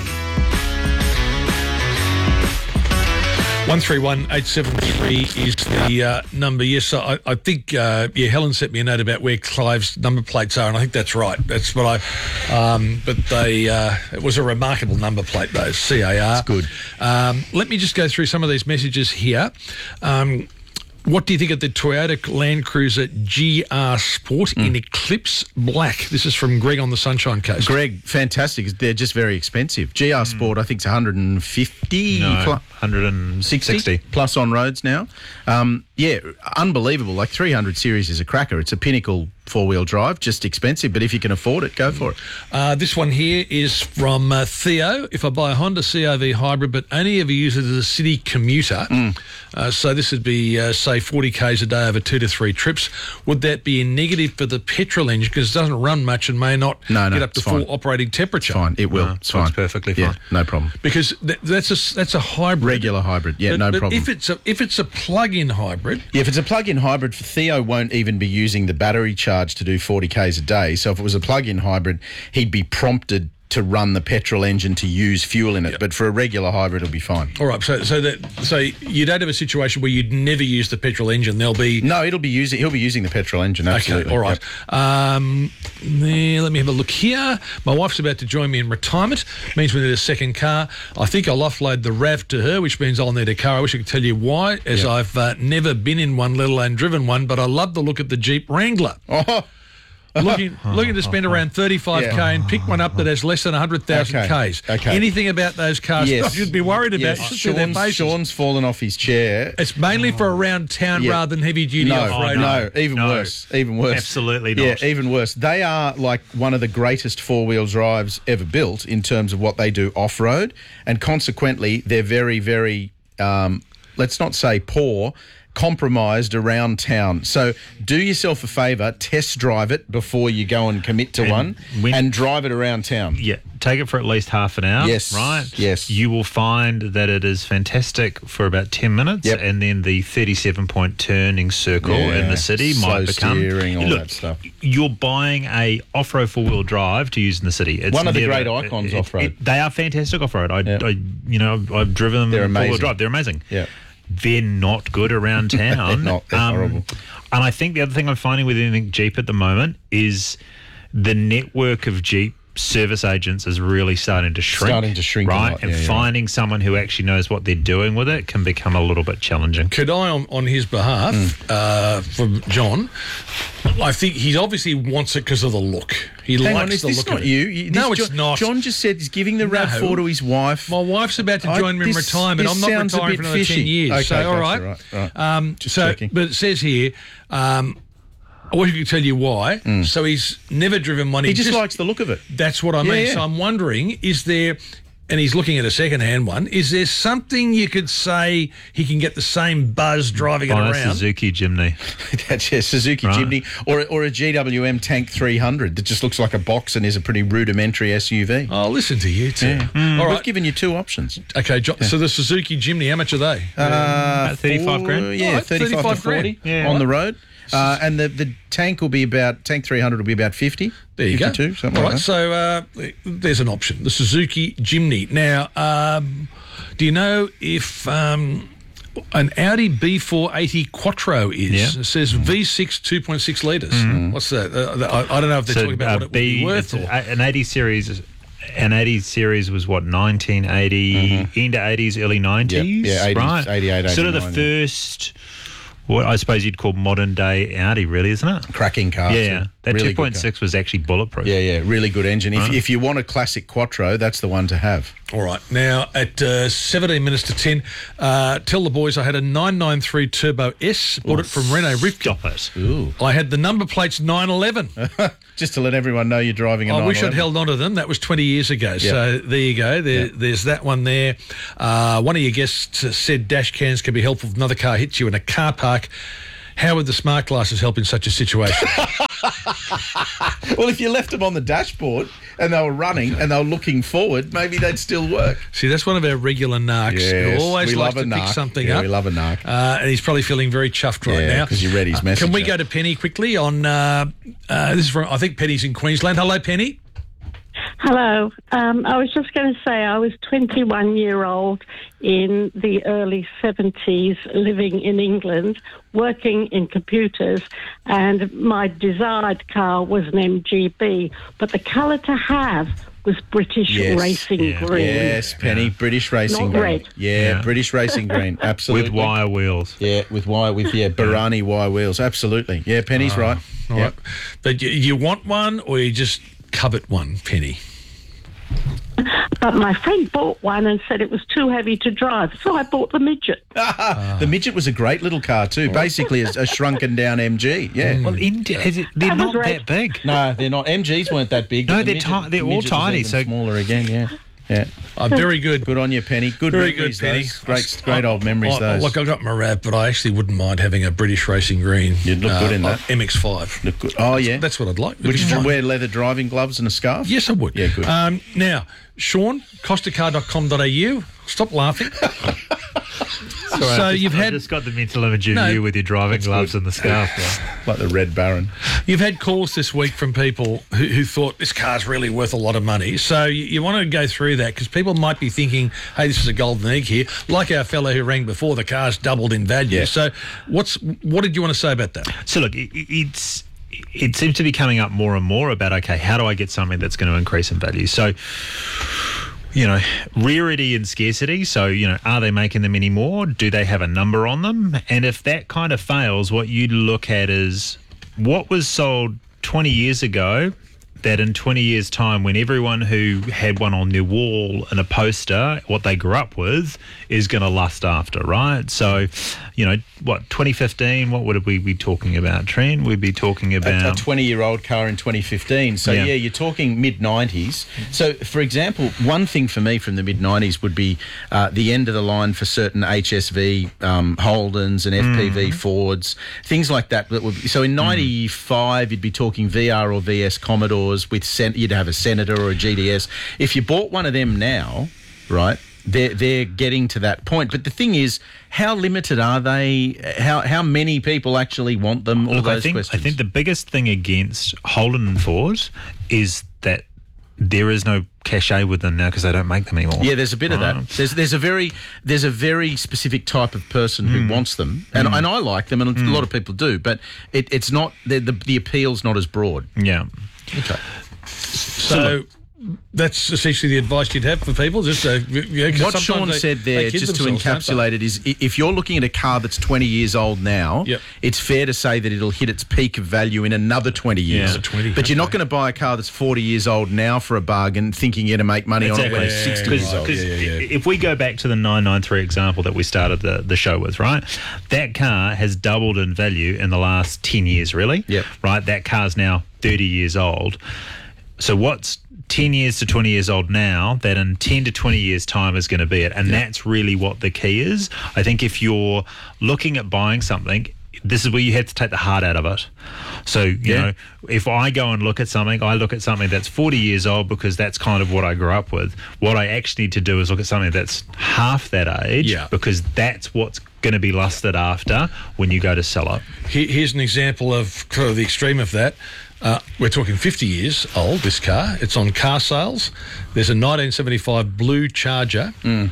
one three one eight seven three is the uh, number. Yes, I, I think, uh, yeah, Helen sent me a note about where Clive's number plates are, and I think that's right. That's what I, um, but they, uh, it was a remarkable number plate, those, C A R. That's good. Um, let me just go through some of these messages here. Um, What do you think of the Toyota Land Cruiser G R Sport mm. in Eclipse Black? This is from Greg on the Sunshine Coast. Greg, fantastic. They're just very expensive. G R mm. Sport, I think, is one hundred fifty. No, plus, one hundred sixty. Plus on roads now. Um, yeah, unbelievable. Like three hundred series is a cracker. It's a pinnacle four-wheel drive, just expensive, but if you can afford it, go for it. Uh, this one here is from uh, Theo. If I buy a Honda C R V hybrid but only ever use it as a city commuter, mm. uh, so this would be, uh, say, forty kays a day over two to three trips, would that be a negative for the petrol engine because it doesn't run much and may not no, no, get up to full fine. operating temperature? It's fine, it will. No, it's fine. It's perfectly fine. Yeah, no problem. Because th- that's a that's a hybrid, regular hybrid. Yeah, but, no but problem. If it's a if it's a plug-in hybrid, yeah, if it's a plug-in hybrid, Theo won't even be using the battery charge to do forty kays a day. So if it was a plug-in hybrid, he'd be prompted to run the petrol engine to use fuel in it. Yep. But for a regular hybrid, it'll be fine. All right. So, so that so you don't have a situation where you'd never use the petrol engine. There'll be no. It'll be using. He'll be using the petrol engine. Absolutely. Okay. All right. Yep. Um, there, let me have a look here. My wife's about to join me in retirement. Means we need a second car. I think I'll offload the R A V to her, which means I'll need a car. I wish I could tell you why, as yep. I've uh, never been in one, let alone driven one. But I love the look of the Jeep Wrangler. Oh. Looking, looking to spend around thirty-five k yeah. and pick one up that has less than one hundred thousand okay. Ks. Okay. Anything about those cars yes. I should be worried about? Yes. Sean's, Sean's fallen off his chair. It's mainly for around town yeah. rather than heavy-duty no, off-road. No, no, even no. worse. Even worse. Absolutely not. Yeah, even worse. They are like one of the greatest four-wheel drives ever built in terms of what they do off-road, and consequently, they're very, very, um, let's not say poor, compromised around town. So do yourself a favour, test drive it before you go and commit to and one when, and drive it around town. Yeah, take it for at least half an hour. Yes. Right? Yes. You will find that it is fantastic for about ten minutes yep. and then the thirty-seven point turning circle yeah. in the city Slow might become... steering, all look, that stuff. You're buying a off-road four-wheel drive to use in the city. It's one of never, the great icons it, off-road. It, they are fantastic off-road. I, yep. I you know, I've, I've driven them They're four-wheel amazing. drive. They're amazing. Yeah. They're not good around town. they're not. They're um, horrible. And I think the other thing I'm finding with anything Jeep at the moment is the network of Jeep service agents is really starting to shrink. Starting to shrink, right? a lot. And yeah, finding yeah. someone who actually knows what they're doing with it can become a little bit challenging. Could I, on, on his behalf, mm. uh, from John, I think he obviously wants it because of the look. He Hang likes on, is the this look not of it. you? you no, this it's John, not. John just said he's giving the RAV four no. to his wife. My wife's about to join I, me this, in retirement. I'm not retiring for another fishy. ten years. Okay, so, all gotcha, right. right, right. Um, just so, checking. but it says here, um, I wish I could tell you why. Mm. So he's never driven one. He, he just, just likes the look of it. That's what I yeah, mean. yeah. So I'm wondering, is there... And he's looking at a second-hand one. Is there something you could say he can get the same buzz driving Buy it a around? Suzuki Jimny. That's yeah, Suzuki right. Jimny, or or a G W M Tank three hundred that just looks like a box and is a pretty rudimentary S U V. I'll listen to you too. Yeah. Mm. All right. We've given you two options. Okay, John, yeah. So the Suzuki Jimny, how much are they? Uh, About thirty-five four, grand. Yeah, right, thirty-five, thirty-five to forty yeah. on the road. Uh, and the, the tank will be about, tank three hundred will be about fifty. There you fifty-two, go. Something All like right, that. so uh, there's an option, the Suzuki Jimny. Now, um, do you know if um, an Audi B four eighty Quattro is? Yeah. It says V six two point six litres. Mm. What's that? Uh, I, I don't know if they're so, talking about uh, what it B, would be worth. It's Or... an eighty series an eighty series was what, nineteen eighty, Mhm. into eighties, early nineties, Yep. Yeah, eighties, right? eighty-eight, Sort of the eighty-nine, first, what I suppose you'd call modern day Audi, really, isn't it? Cracking car. Yeah, too. that Really two good point car. six was actually bulletproof. Yeah, yeah, really good engine. If, Right. if you want a classic Quattro, that's the one to have. All right. Now, at uh, seventeen minutes to ten, uh, tell the boys I had a nine ninety-three Turbo S, bought Oh, it from Renault Rivka. Stop it. Ooh. I had the number plates nine eleven. Just to let everyone know you're driving a I wish I'd nine eleven. held on to them. That was twenty years ago. So there you go. There, There's that one there. Uh, one of your guests said dash cams can be helpful if another car hits you in a car park. How would the smart glasses help in such a situation? Well, if you left them on the dashboard and they were running and they were looking forward, maybe they'd still work. See, that's one of our regular narcs Yes, who always we likes love to a pick narc. something Yeah, up. we love a narc. Uh, and he's probably feeling very chuffed right Yeah, now. 'cause you read his message Can we out. go to Penny quickly on, uh, uh, this is from, I think Penny's in Queensland. Hello, Penny. Hello. Um, I was just going to say I was twenty-one year old in the early seventies, living in England, working in computers, and my desired car was an M G B, but the colour to have was British Yes. Racing Yeah. Green. Yes, Penny, British Racing Not Green. red. Yeah, Yeah. British Racing Green, absolutely. With wire wheels. Yeah, with wire, with yeah, Barani wire wheels, absolutely. Yeah, Penny's Oh, right. All Yep. right. But you, you want one or you just covet one, Penny? But my friend bought one and said it was too heavy to drive, so I bought the midget. The midget was a great little car too. Basically, a, a shrunken down M G. Yeah. Well, in, is it, they're That was not red. that big. No, they're not. M Gs weren't that big. No, but the they're midget- ti- they're the all midget was tiny, even so- smaller again. Yeah. Yeah. Oh, very good. Good on you, Penny. Good Very memories, good, Penny. those. Great, great old memories, I, those. Look, I got my wrap, but I actually wouldn't mind having a British Racing Green. You'd look good in uh, that. M X five. Look good. Oh, yeah. That's what I'd like. Would you Fine. wear leather driving gloves and a scarf? Yes, I would. Yeah, good. Um, now, Sean, costa car dot com dot a u. Stop laughing. Sorry, So I just, you've I had- just got the mental image of No, you with your driving gloves and the scarf. Like the Red Baron. You've had calls this week from people who, who thought this car's really worth a lot of money. So you, you want to go through that because people might be thinking, hey, this is a golden egg here. Like our fellow who rang before, the car's doubled in value. Yeah. So what's what did you want to say about that? So look, it, it's it seems to be coming up more and more about, okay, how do I get something that's going to increase in value? So, you know, rarity and scarcity. So, you know, are they making them anymore? Do they have a number on them? And if that kind of fails, what you'd look at is what was sold twenty years ago that in twenty years' time, when everyone who had one on their wall and a poster, what they grew up with, is going to lust after, right? So, you know, what, twenty fifteen, what would we be talking about, Trent? We'd be talking about... A twenty-year-old car in twenty fifteen. So, Yeah. yeah, you're talking mid nineties. So, for example, one thing for me from the mid nineties would be uh, the end of the line for certain H S V um, Holdens and F P V Mm. Fords, things like that. that would, so, in ninety-five, you'd be talking V R or V S Commodores. With sen- you'd have a Senator or a G D S. If you bought one of them now, right, they're, they're getting to that point. But the thing is, how limited are they? How how many people actually want them? All Look, those I think, questions. I think the biggest thing against Holden and Ford is that there is no cachet with them now because they don't make them anymore. Yeah, there's a bit of Right. that. There's there's a very there's a very specific type of person who Mm. wants them, and Mm. and I like them, and Mm. a lot of people do. But it, it's not the, the the appeal's not as broad. Yeah. Okay. So that's essentially the advice you'd have for people. Just uh, yeah, 'cause What sometimes Sean they- said they there, kid just to themselves, don't encapsulate it, is i- if you're looking at a car that's twenty years old now, Yep. it's fair to say that it'll hit its peak of value in another twenty years. Yeah. twenty, But you're not going to buy a car that's forty years old now for a bargain, thinking you're going to make money on it when it's sixty years old. Because if we go back to the nine ninety-three example that we started the, the show with, right, that car has doubled in value in the last ten years, really. Yep. Right, that car's now thirty years old. So what's ten years to twenty years old now that in ten to twenty years' time is going to be it? And that's really what the key is. I think if you're looking at buying something, this is where you have to take the heart out of it. So, you Yeah. know, if I go and look at something, I look at something that's forty years old because that's kind of what I grew up with. What I actually need to do is look at something that's half that age Yeah. because that's what's going to be lusted after when you go to sell it. Here- Here's an example of kind of the extreme of that. Uh, we're talking fifty years old, this car. It's on car sales. There's a nineteen seventy-five blue Charger.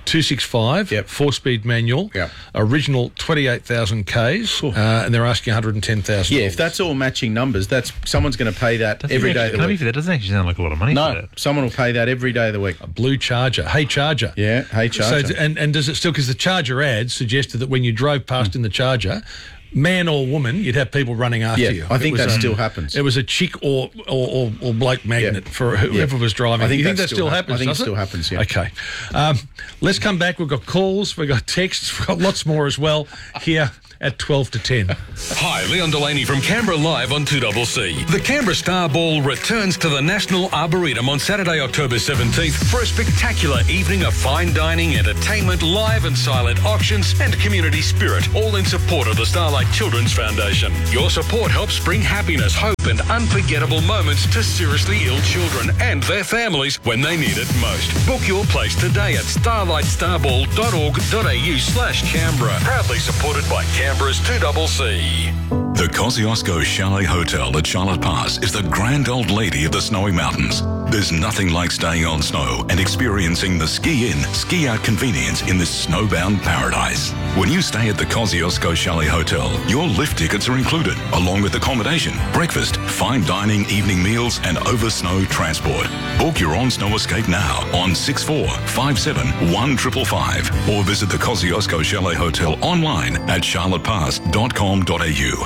two sixty-five, yep. four-speed manual, yep. original twenty-eight thousand Ks, uh, and they're asking one hundred ten thousand dollars. Yeah, if that's all matching numbers, that's someone's going to pay that Doesn't every actually, day of the can't week. Be, that doesn't actually sound like a lot of money no, for that. someone will pay that every day of the week. A blue Charger. Hey, Charger. Yeah, hey, Charger. So, and, and does it still, because the Charger ad suggested that when you drove past mm. in the Charger, man or woman, you'd have people running after yeah, you. I think that a, still happens. It was a chick or or, or, or bloke magnet yeah. for whoever yeah. was driving. I think, you that, think that still ha- happens, I think does it still it? happens, yeah. Okay. Um, let's come back. We've got calls, we've got texts, we've got lots more as well here at twelve to ten. Hi, Leon Delaney from Canberra Live on two C C. The Canberra Star Ball returns to the National Arboretum on Saturday, October seventeenth for a spectacular evening of fine dining, entertainment, live and silent auctions and community spirit, all in support of the Starlight Children's Foundation. Your support helps bring happiness, hope and unforgettable moments to seriously ill children and their families when they need it most. Book your place today at starlight starball dot org dot a u slash Canberra. Proudly supported by Canberra's two C C. The Kosciuszko Chalet Hotel at Charlotte Pass is the grand old lady of the snowy mountains. There's nothing like staying on snow and experiencing the ski-in, ski-out convenience in this snowbound paradise. When you stay at the Kosciuszko Chalet Hotel, your lift tickets are included, along with accommodation, breakfast, fine dining, evening meals, and over-snow transport. Book your own snow escape now on six four five seven one five five five or visit the Kosciuszko Chalet Hotel online at charlotte pass dot com dot a u.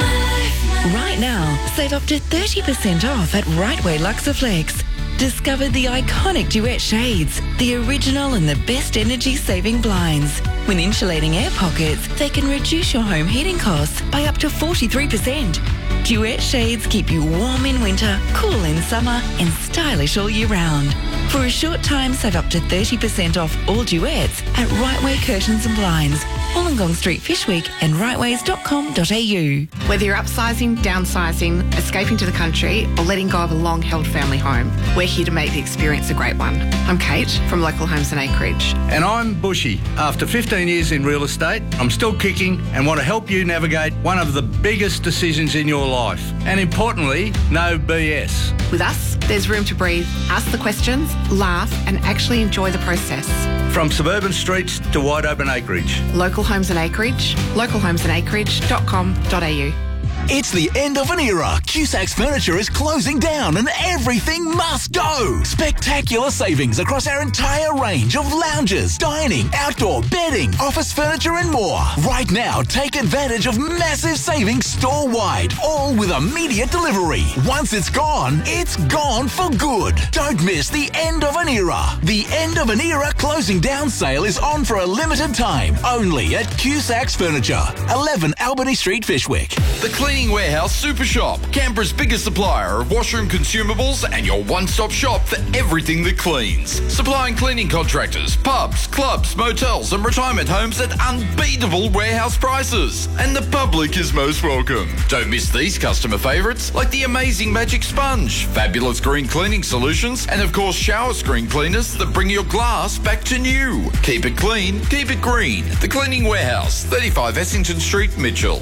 Right now, save up to thirty percent off at Rightway Luxaflex. Discover the iconic Duet shades, the original and the best energy-saving blinds. When insulating air pockets, they can reduce your home heating costs by up to forty-three percent. Duet shades keep you warm in winter, cool in summer, and stylish all year round. For a short time, save up to thirty percent off all Duets at Rightway Curtains and Blinds, Wollongong Street, Fishwick, and rightways dot com dot a u. Whether you're upsizing, downsizing, escaping to the country, or letting go of a long-held family home, we're here to make the experience a great one. I'm Kate from Local Homes and Acreage. And I'm Bushy. After fifteen years in real estate, I'm still kicking and want to help you navigate one of the biggest decisions in your life. And importantly, no B S. With us, there's room to breathe, ask the questions, laugh, and actually enjoy the process. From suburban streets to wide open acreage. Local Homes and Acreage, local homes and acreage dot com dot a u. It's the end of an era. Cusacks Furniture is closing down and everything must go. Spectacular savings across our entire range of lounges, dining, outdoor, bedding, office furniture and more. Right now, take advantage of massive savings store-wide, all with immediate delivery. Once it's gone, it's gone for good. Don't miss the end of an era. The end of an era closing down sale is on for a limited time, only at Cusacks Furniture, eleven Albany Street, Fishwick. The Cleaning Warehouse Super Shop, Canberra's biggest supplier of washroom consumables and your one-stop shop for everything that cleans. Supplying cleaning contractors, pubs, clubs, motels and retirement homes at unbeatable warehouse prices. And the public is most welcome. Don't miss these customer favourites like the amazing Magic Sponge, fabulous green cleaning solutions and of course shower screen cleaners that bring your glass back to new. Keep it clean, keep it green. The Cleaning Warehouse, thirty-five Essington Street, Mitchell.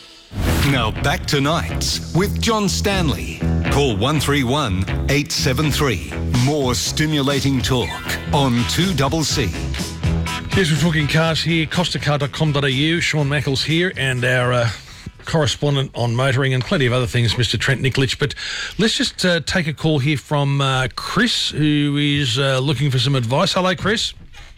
Now back to Nights with John Stanley. Call one three one, eight seven three. More stimulating talk on two C C. Yes, we're talking cars here, costa car dot com dot a u. Sean Mackles here and our uh, correspondent on motoring and plenty of other things, Mister Trent Niklich. But let's just uh, take a call here from uh, Chris, who is uh, looking for some advice. Hello, Chris.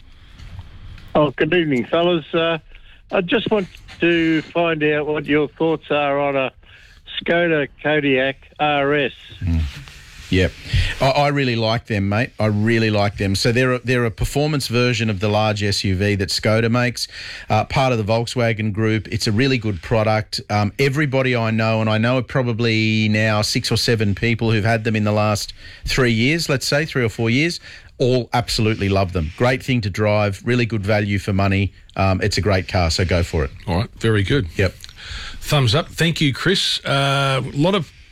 Oh, good evening, fellas. Uh, I just want to find out what your thoughts are on a Skoda Kodiaq R S. Mm. Yep. I, I really like them, mate. I really like them. So they're a, they're a performance version of the large S U V that Skoda makes, uh, part of the Volkswagen Group. It's a really good product. Um, everybody I know, and I know probably now six or seven people who've had them in the last three years, let's say, three or four years, all absolutely love them. Great thing to drive, really good value for money. Um, it's a great car, so go for it. All right, very good. Yep. Thumbs up. Thank you, Chris. A uh, lot of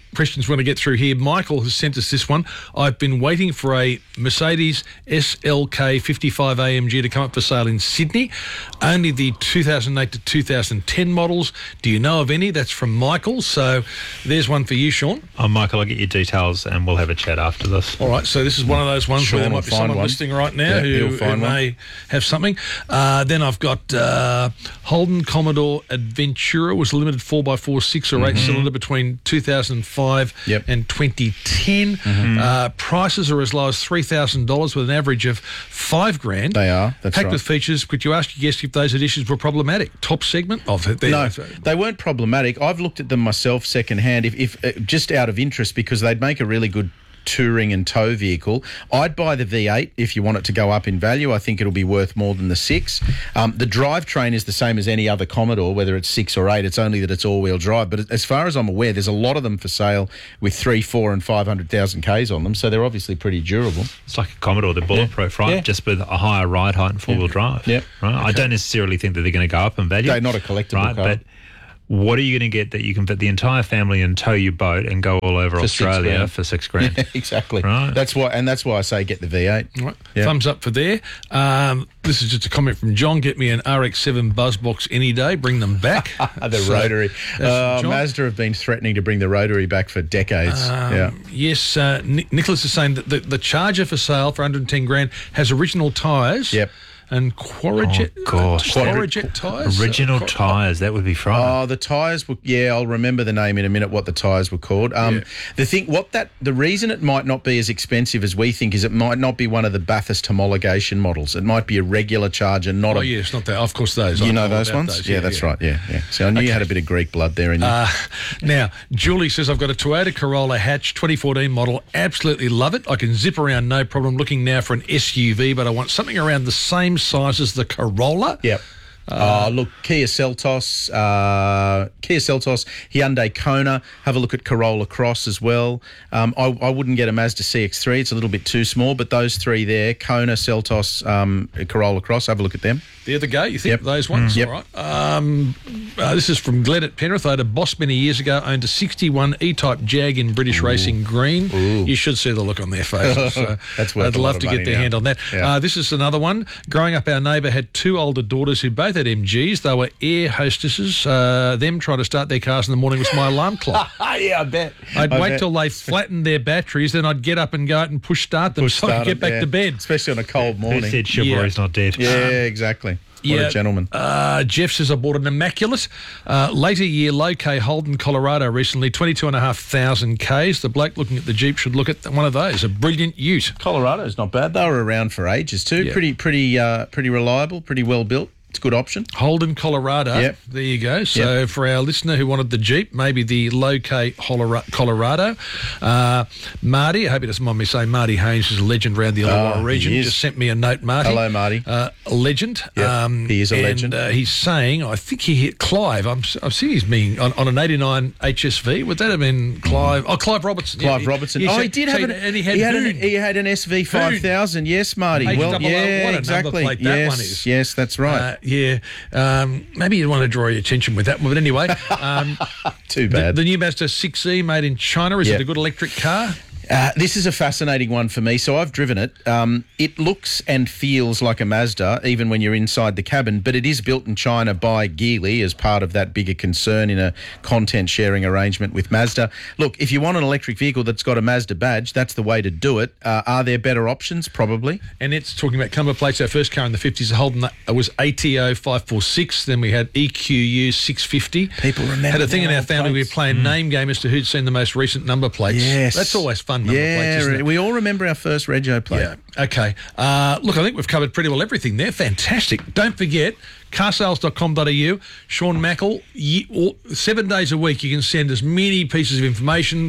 questions we want to get through here. Michael has sent us this one. I've been waiting for a Mercedes S L K fifty-five A M G to come up for sale in Sydney. Only the two thousand eight to two thousand ten models. Do you know of any? That's from Michael. So there's one for you, Sean. Oh, Michael, I'll get your details and we'll have a chat after this. All right, so this is one of those ones Sean where there will might be find someone one. listening right now Yeah, who, he'll who find one. may have something. Uh, then I've got uh, Holden Commodore Adventura was a limited four by four, six or eight Mhm. cylinder between two thousand five Yep. and twenty ten. Mhm. Uh, prices are as low as three thousand dollars with an average of five grand. They are, that's Packed right. with features. Could you ask your guest if those additions were problematic? Top segment of it. There. No, they weren't problematic. I've looked at them myself secondhand, if, if uh, just out of interest, because they'd make a really good touring and tow vehicle. I'd buy the V eight if you want it to go up in value. I think it'll be worth more than the six. Um, the drivetrain is the same as any other Commodore, whether it's six or eight. It's only that it's all-wheel drive. But as far as I'm aware, there's a lot of them for sale with three, four, and five hundred thousand k's on them. So they're obviously pretty durable. It's like a Commodore, they're bulletproof, right? Yeah. Just with a higher ride height and four-wheel drive. Yeah. Right. I don't necessarily think that they're going to go up in value. They're not a collectible right? car. But what are you going to get that you can fit the entire family and tow your boat and go all over For six Australia grand. for six grand? Yeah, exactly. Right. That's why, and that's why I say get the V eight. Right. Yeah. Thumbs up for there. Um, this is just a comment from John. Get me an R X seven Buzzbox any day. Bring them back. the So, rotary. that's Uh, from John. Mazda have been threatening to bring the rotary back for decades. Um, yeah. Yes, uh, Ni- Nicholas is saying that the, the Charger for sale for one hundred ten grand has original tyres. Yep. And Quarajet, Oh, gosh. uh, Quarajet tyres. Original Uh, Quar- tyres, that would be frightening. Oh, the tyres were, yeah, I'll remember the name in a minute, what the tyres were called. Um, Yeah. The thing, what that, the reason it might not be as expensive as we think is it might not be one of the Bathurst homologation models. It might be a regular Charger, not Oh, a... yes, not that. Of course, those. You I know all those about ones? those. Yeah, that's right, yeah, yeah. So I knew you had a bit of Greek blood there in you. Uh, now, Julie says, I've got a Toyota Corolla hatch, twenty fourteen model. Absolutely love it. I can zip around no problem. Looking now for an S U V, but I want something around the same size as the Corolla. Yep. Uh, look, Kia Seltos, uh, Kia Seltos, Hyundai Kona. Have a look at Corolla Cross as well. Um, I, I wouldn't get a Mazda C X three; it's a little bit too small. But those three there, Kona, Seltos, um, Corolla Cross. Have a look at them. They're the go, you think, Yep. those ones? Mm. Yep. All right. Um, uh, this is from Glenn at Penrith. I had a boss many years ago, owned a sixty-one E-Type Jag in British Racing Green. Ooh. You should see the look on their faces. So That's worth I'd a lot love of to money get their now. hand on that. Yeah. Uh, this is another one. Growing up, our neighbour had two older daughters who both had M Gs. They were air hostesses. Uh, them trying to start their cars in the morning was my alarm clock. yeah, I bet. I'd I wait bet. till they flattened their batteries, then I'd get up and go out and push start them Push so I start could get it, back yeah. to bed. Especially on a cold morning. Who said chivalry's Yeah. not dead? Yeah, exactly. What a gentleman. Uh, Jeff says, I bought an immaculate uh, later year low K Holden Colorado recently, twenty-two and a half thousand Ks. The bloke looking at the Jeep should look at one of those, a brilliant ute. Colorado's not bad. They were around for ages too. Yeah. Pretty, pretty, uh, pretty reliable. Pretty well built. It's a good option. Holden Colorado. Yep. There you go. So for our listener who wanted the Jeep, maybe the low K Holora- Colorado. Uh, Marty, I hope he doesn't mind me saying Marty Haynes is a legend around the Illawarra Oh, he region. is. Just sent me a note, Marty. Hello, Marty. Uh, a legend. Yep, he is a and, legend. Uh, he's saying, I think he hit Clive. I'm, I've seen he's been on, on an eighty-nine H S V. Would that have been Clive? Oh, Clive Robertson. Clive Yeah, Robertson. yeah, oh, so- he did so have an. and he had, he had an, Hoon. he had an S V five thousand. Yes, Marty. H Well, double O, yeah, what a number exactly. plate that yes, one is. yes, that's right. Uh, yeah. Um, maybe you want to draw your attention with that one. But anyway, um, Too the, bad. the new Mazda six E made in China. Is Yeah. it a good electric car? Uh, this is a fascinating one for me. So I've driven it. Um, it looks and feels like a Mazda, even when you're inside the cabin, but it is built in China by Geely as part of that bigger concern in a content sharing arrangement with Mazda. Look, if you want an electric vehicle that's got a Mazda badge, that's the way to do it. Uh, are there better options? Probably. And it's talking about number plates. Our first car in the fifties, Holden, it was A T O five forty-six. Then we had E Q U six fifty. People remember Had a thing their in our old family. We were plates. playing name game as to who'd seen the most recent number plates. Yes. That's always fun, number yeah, plates, isn't it? we all remember our first Rego plate. Yeah. Okay. Uh, look, I think we've covered pretty well everything there. Fantastic. Don't forget, car sales dot com dot a u. Sean Mackle, ye, all, seven days a week, you can send as many pieces of information,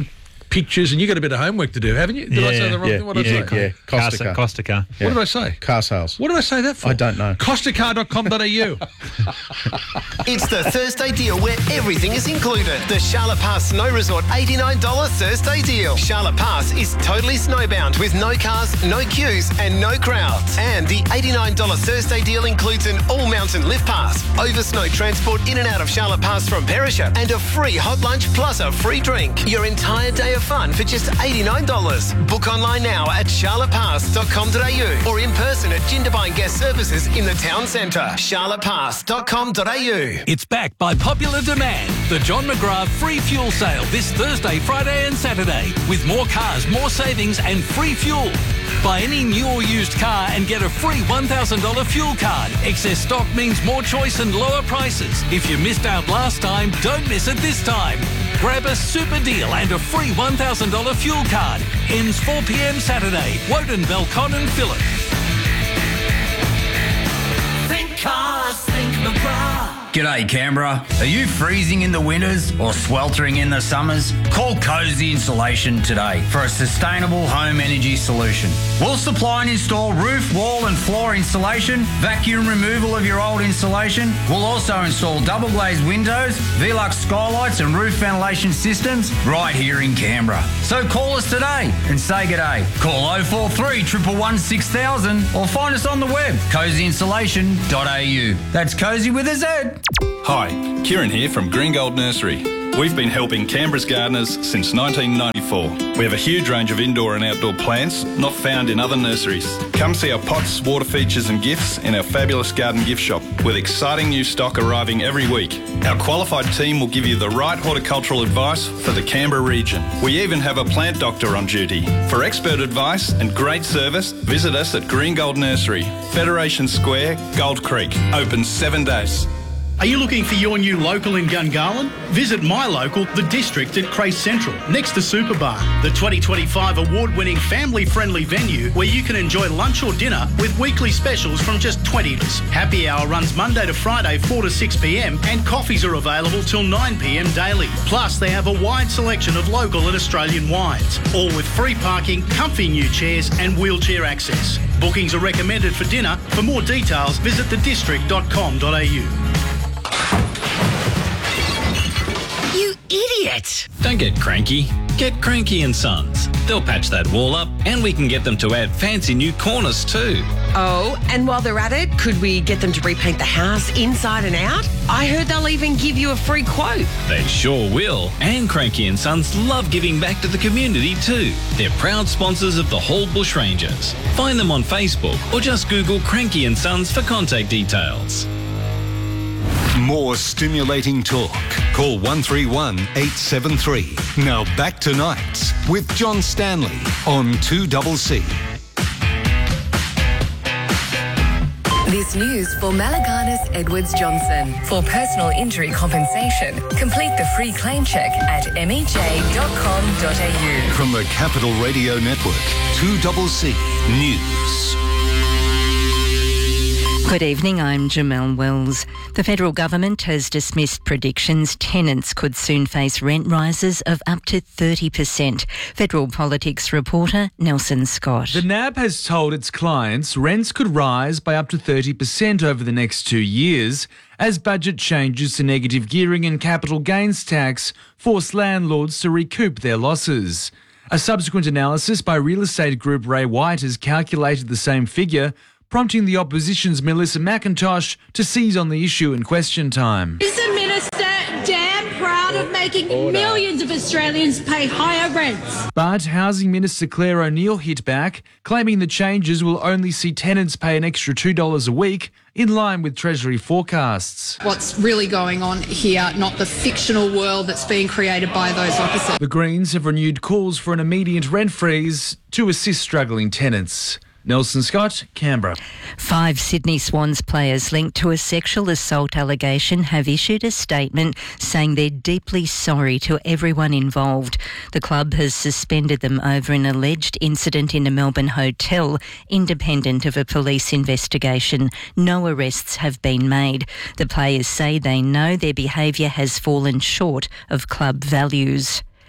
pictures, and you got a bit of homework to do, haven't you? Did yeah, I say the wrong yeah, thing? What did yeah, I say? yeah. Costa car. Costa car. What did I say? Car sales. What did I say that for? I don't know. costa car dot com dot a u. It's the Thursday deal where everything is included. The Charlotte Pass Snow Resort eighty-nine dollars Thursday deal. Charlotte Pass is totally snowbound with no cars, no queues and no crowds. And the eighty-nine dollars Thursday deal includes an all-mountain lift pass, over snow transport in and out of Charlotte Pass from Perisher, and a free hot lunch plus a free drink. Your entire day of fun for just eighty-nine dollars. Book online now at charlotte pass dot com dot a u or in person at Jindabyne Guest Services in the town centre. charlotte pass dot com dot a u. It's back by popular demand. The John McGrath free fuel sale this Thursday, Friday and Saturday with more cars, more savings and free fuel. Buy any new or used car and get a free one thousand dollars fuel card. Excess stock means more choice and lower prices. If you missed out last time, don't miss it this time. Grab a super deal and a free one thousand dollars fuel card. Ends four p m Saturday. Woden, Belcon and Phillip. Think cars, think McGrath. G'day Canberra. Are you freezing in the winters or sweltering in the summers? Call Cozy Insulation today for a sustainable home energy solution. We'll supply and install roof, wall and floor insulation, vacuum removal of your old insulation. We'll also install double glazed windows, Velux skylights and roof ventilation systems right here in Canberra. So call us today and say g'day. Call oh four three, one one one, six thousand or find us on the web, cozy insulation dot a u. That's Cozy with a Z. Hi, Kieran here from Green Gold Nursery. We've been helping Canberra's gardeners since nineteen ninety-four. We have a huge range of indoor and outdoor plants not found in other nurseries. Come see our pots, water features and gifts in our fabulous garden gift shop with exciting new stock arriving every week. Our qualified team will give you the right horticultural advice for the Canberra region. We even have a plant doctor on duty. For expert advice and great service, visit us at Green Gold Nursery, Federation Square, Gold Creek. Open seven days. Are you looking for your new local in Gungahlin? Visit my local, The District at Crace Central, next to Superbar, the twenty twenty-five award-winning family-friendly venue where you can enjoy lunch or dinner with weekly specials from just twenty dollars. Happy hour runs Monday to Friday, four to six p m, and coffees are available till nine p m daily. Plus, they have a wide selection of local and Australian wines, all with free parking, comfy new chairs and wheelchair access. Bookings are recommended for dinner. For more details, visit the district dot com dot a u. You idiot! Don't get cranky. Get Cranky and Sons. They'll patch that wall up and we can get them to add fancy new corners too. Oh, and while they're at it, could we get them to repaint the house inside and out? I heard they'll even give you a free quote. They sure will. And Cranky and Sons love giving back to the community too. They're proud sponsors of the Hall Bushrangers. Find them on Facebook or just Google Cranky and Sons for contact details. More stimulating talk. Call one three one, eight seven three. Now back to Nights with John Stanley on two C C. This news for Malaganas Edwards Johnson. For personal injury compensation, complete the free claim check at m e j dot com dot a u. From the Capital Radio Network, two C C News. Good evening, I'm Jamelle Wells. The federal government has dismissed predictions tenants could soon face rent rises of up to thirty percent. Federal politics reporter Nelson Scott. The N A B has told its clients rents could rise by up to thirty percent over the next two years as budget changes to negative gearing and capital gains tax force landlords to recoup their losses. A subsequent analysis by real estate group Ray White has calculated the same figure, prompting the opposition's Melissa McIntosh to seize on the issue in question time. Is the minister damn proud of making Order. millions of Australians pay higher rents? But Housing Minister Claire O'Neill hit back, claiming the changes will only see tenants pay an extra two dollars a week, in line with Treasury forecasts. What's really going on here, not the fictional world that's being created by those opposite. The Greens have renewed calls for an immediate rent freeze to assist struggling tenants. Nelson Scott, Canberra. Five Sydney Swans players linked to a sexual assault allegation have issued a statement saying they're deeply sorry to everyone involved. The club has suspended them over an alleged incident in a Melbourne hotel, independent of a police investigation. No arrests have been made. The players say they know their behaviour has fallen short of club values.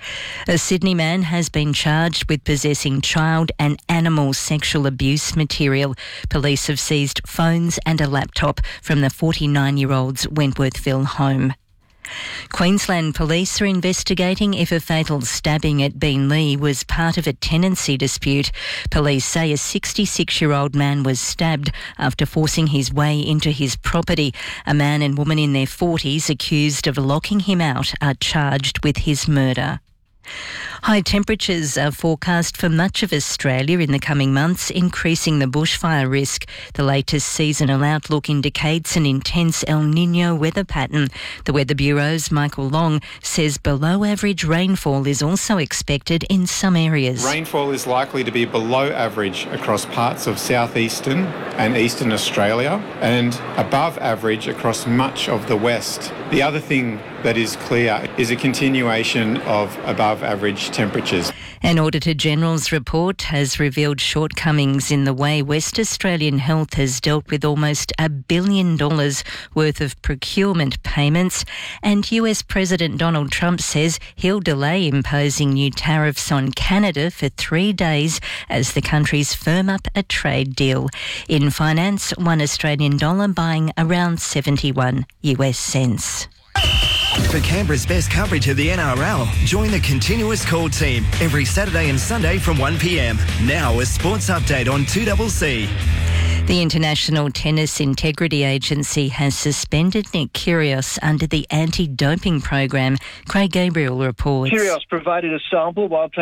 A Sydney man has been charged with possessing child and animal sexual abuse material. Police have seized phones and a laptop from the forty-nine-year-old's Wentworthville home. Queensland Police are investigating if a fatal stabbing at Beenleigh was part of a tenancy dispute. Police say a sixty-six-year-old man was stabbed after forcing his way into his property. A man and woman in their forties accused of locking him out are charged with his murder. High temperatures are forecast for much of Australia in the coming months, increasing the bushfire risk. The latest seasonal outlook indicates an intense El Niño weather pattern. The Weather Bureau's Michael Long says below average rainfall is also expected in some areas. Rainfall is likely to be below average across parts of southeastern and eastern Australia and above average across much of the west. The other thing that is clear is a continuation of above average temperatures. An Auditor General's report has revealed shortcomings in the way West Australian Health has dealt with almost a billion dollars worth of procurement payments, and U S President Donald Trump says he'll delay imposing new tariffs on Canada for three days as the countries firm up a trade deal. In finance, one Australian dollar buying around seventy-one U S cents. For Canberra's best coverage of the N R L, join the Continuous Call team every Saturday and Sunday from one p m. Now a sports update on two C C. The International Tennis Integrity Agency has suspended Nick Kyrgios under the anti-doping program. Craig Gabriel reports. Kyrgios provided a sample while playing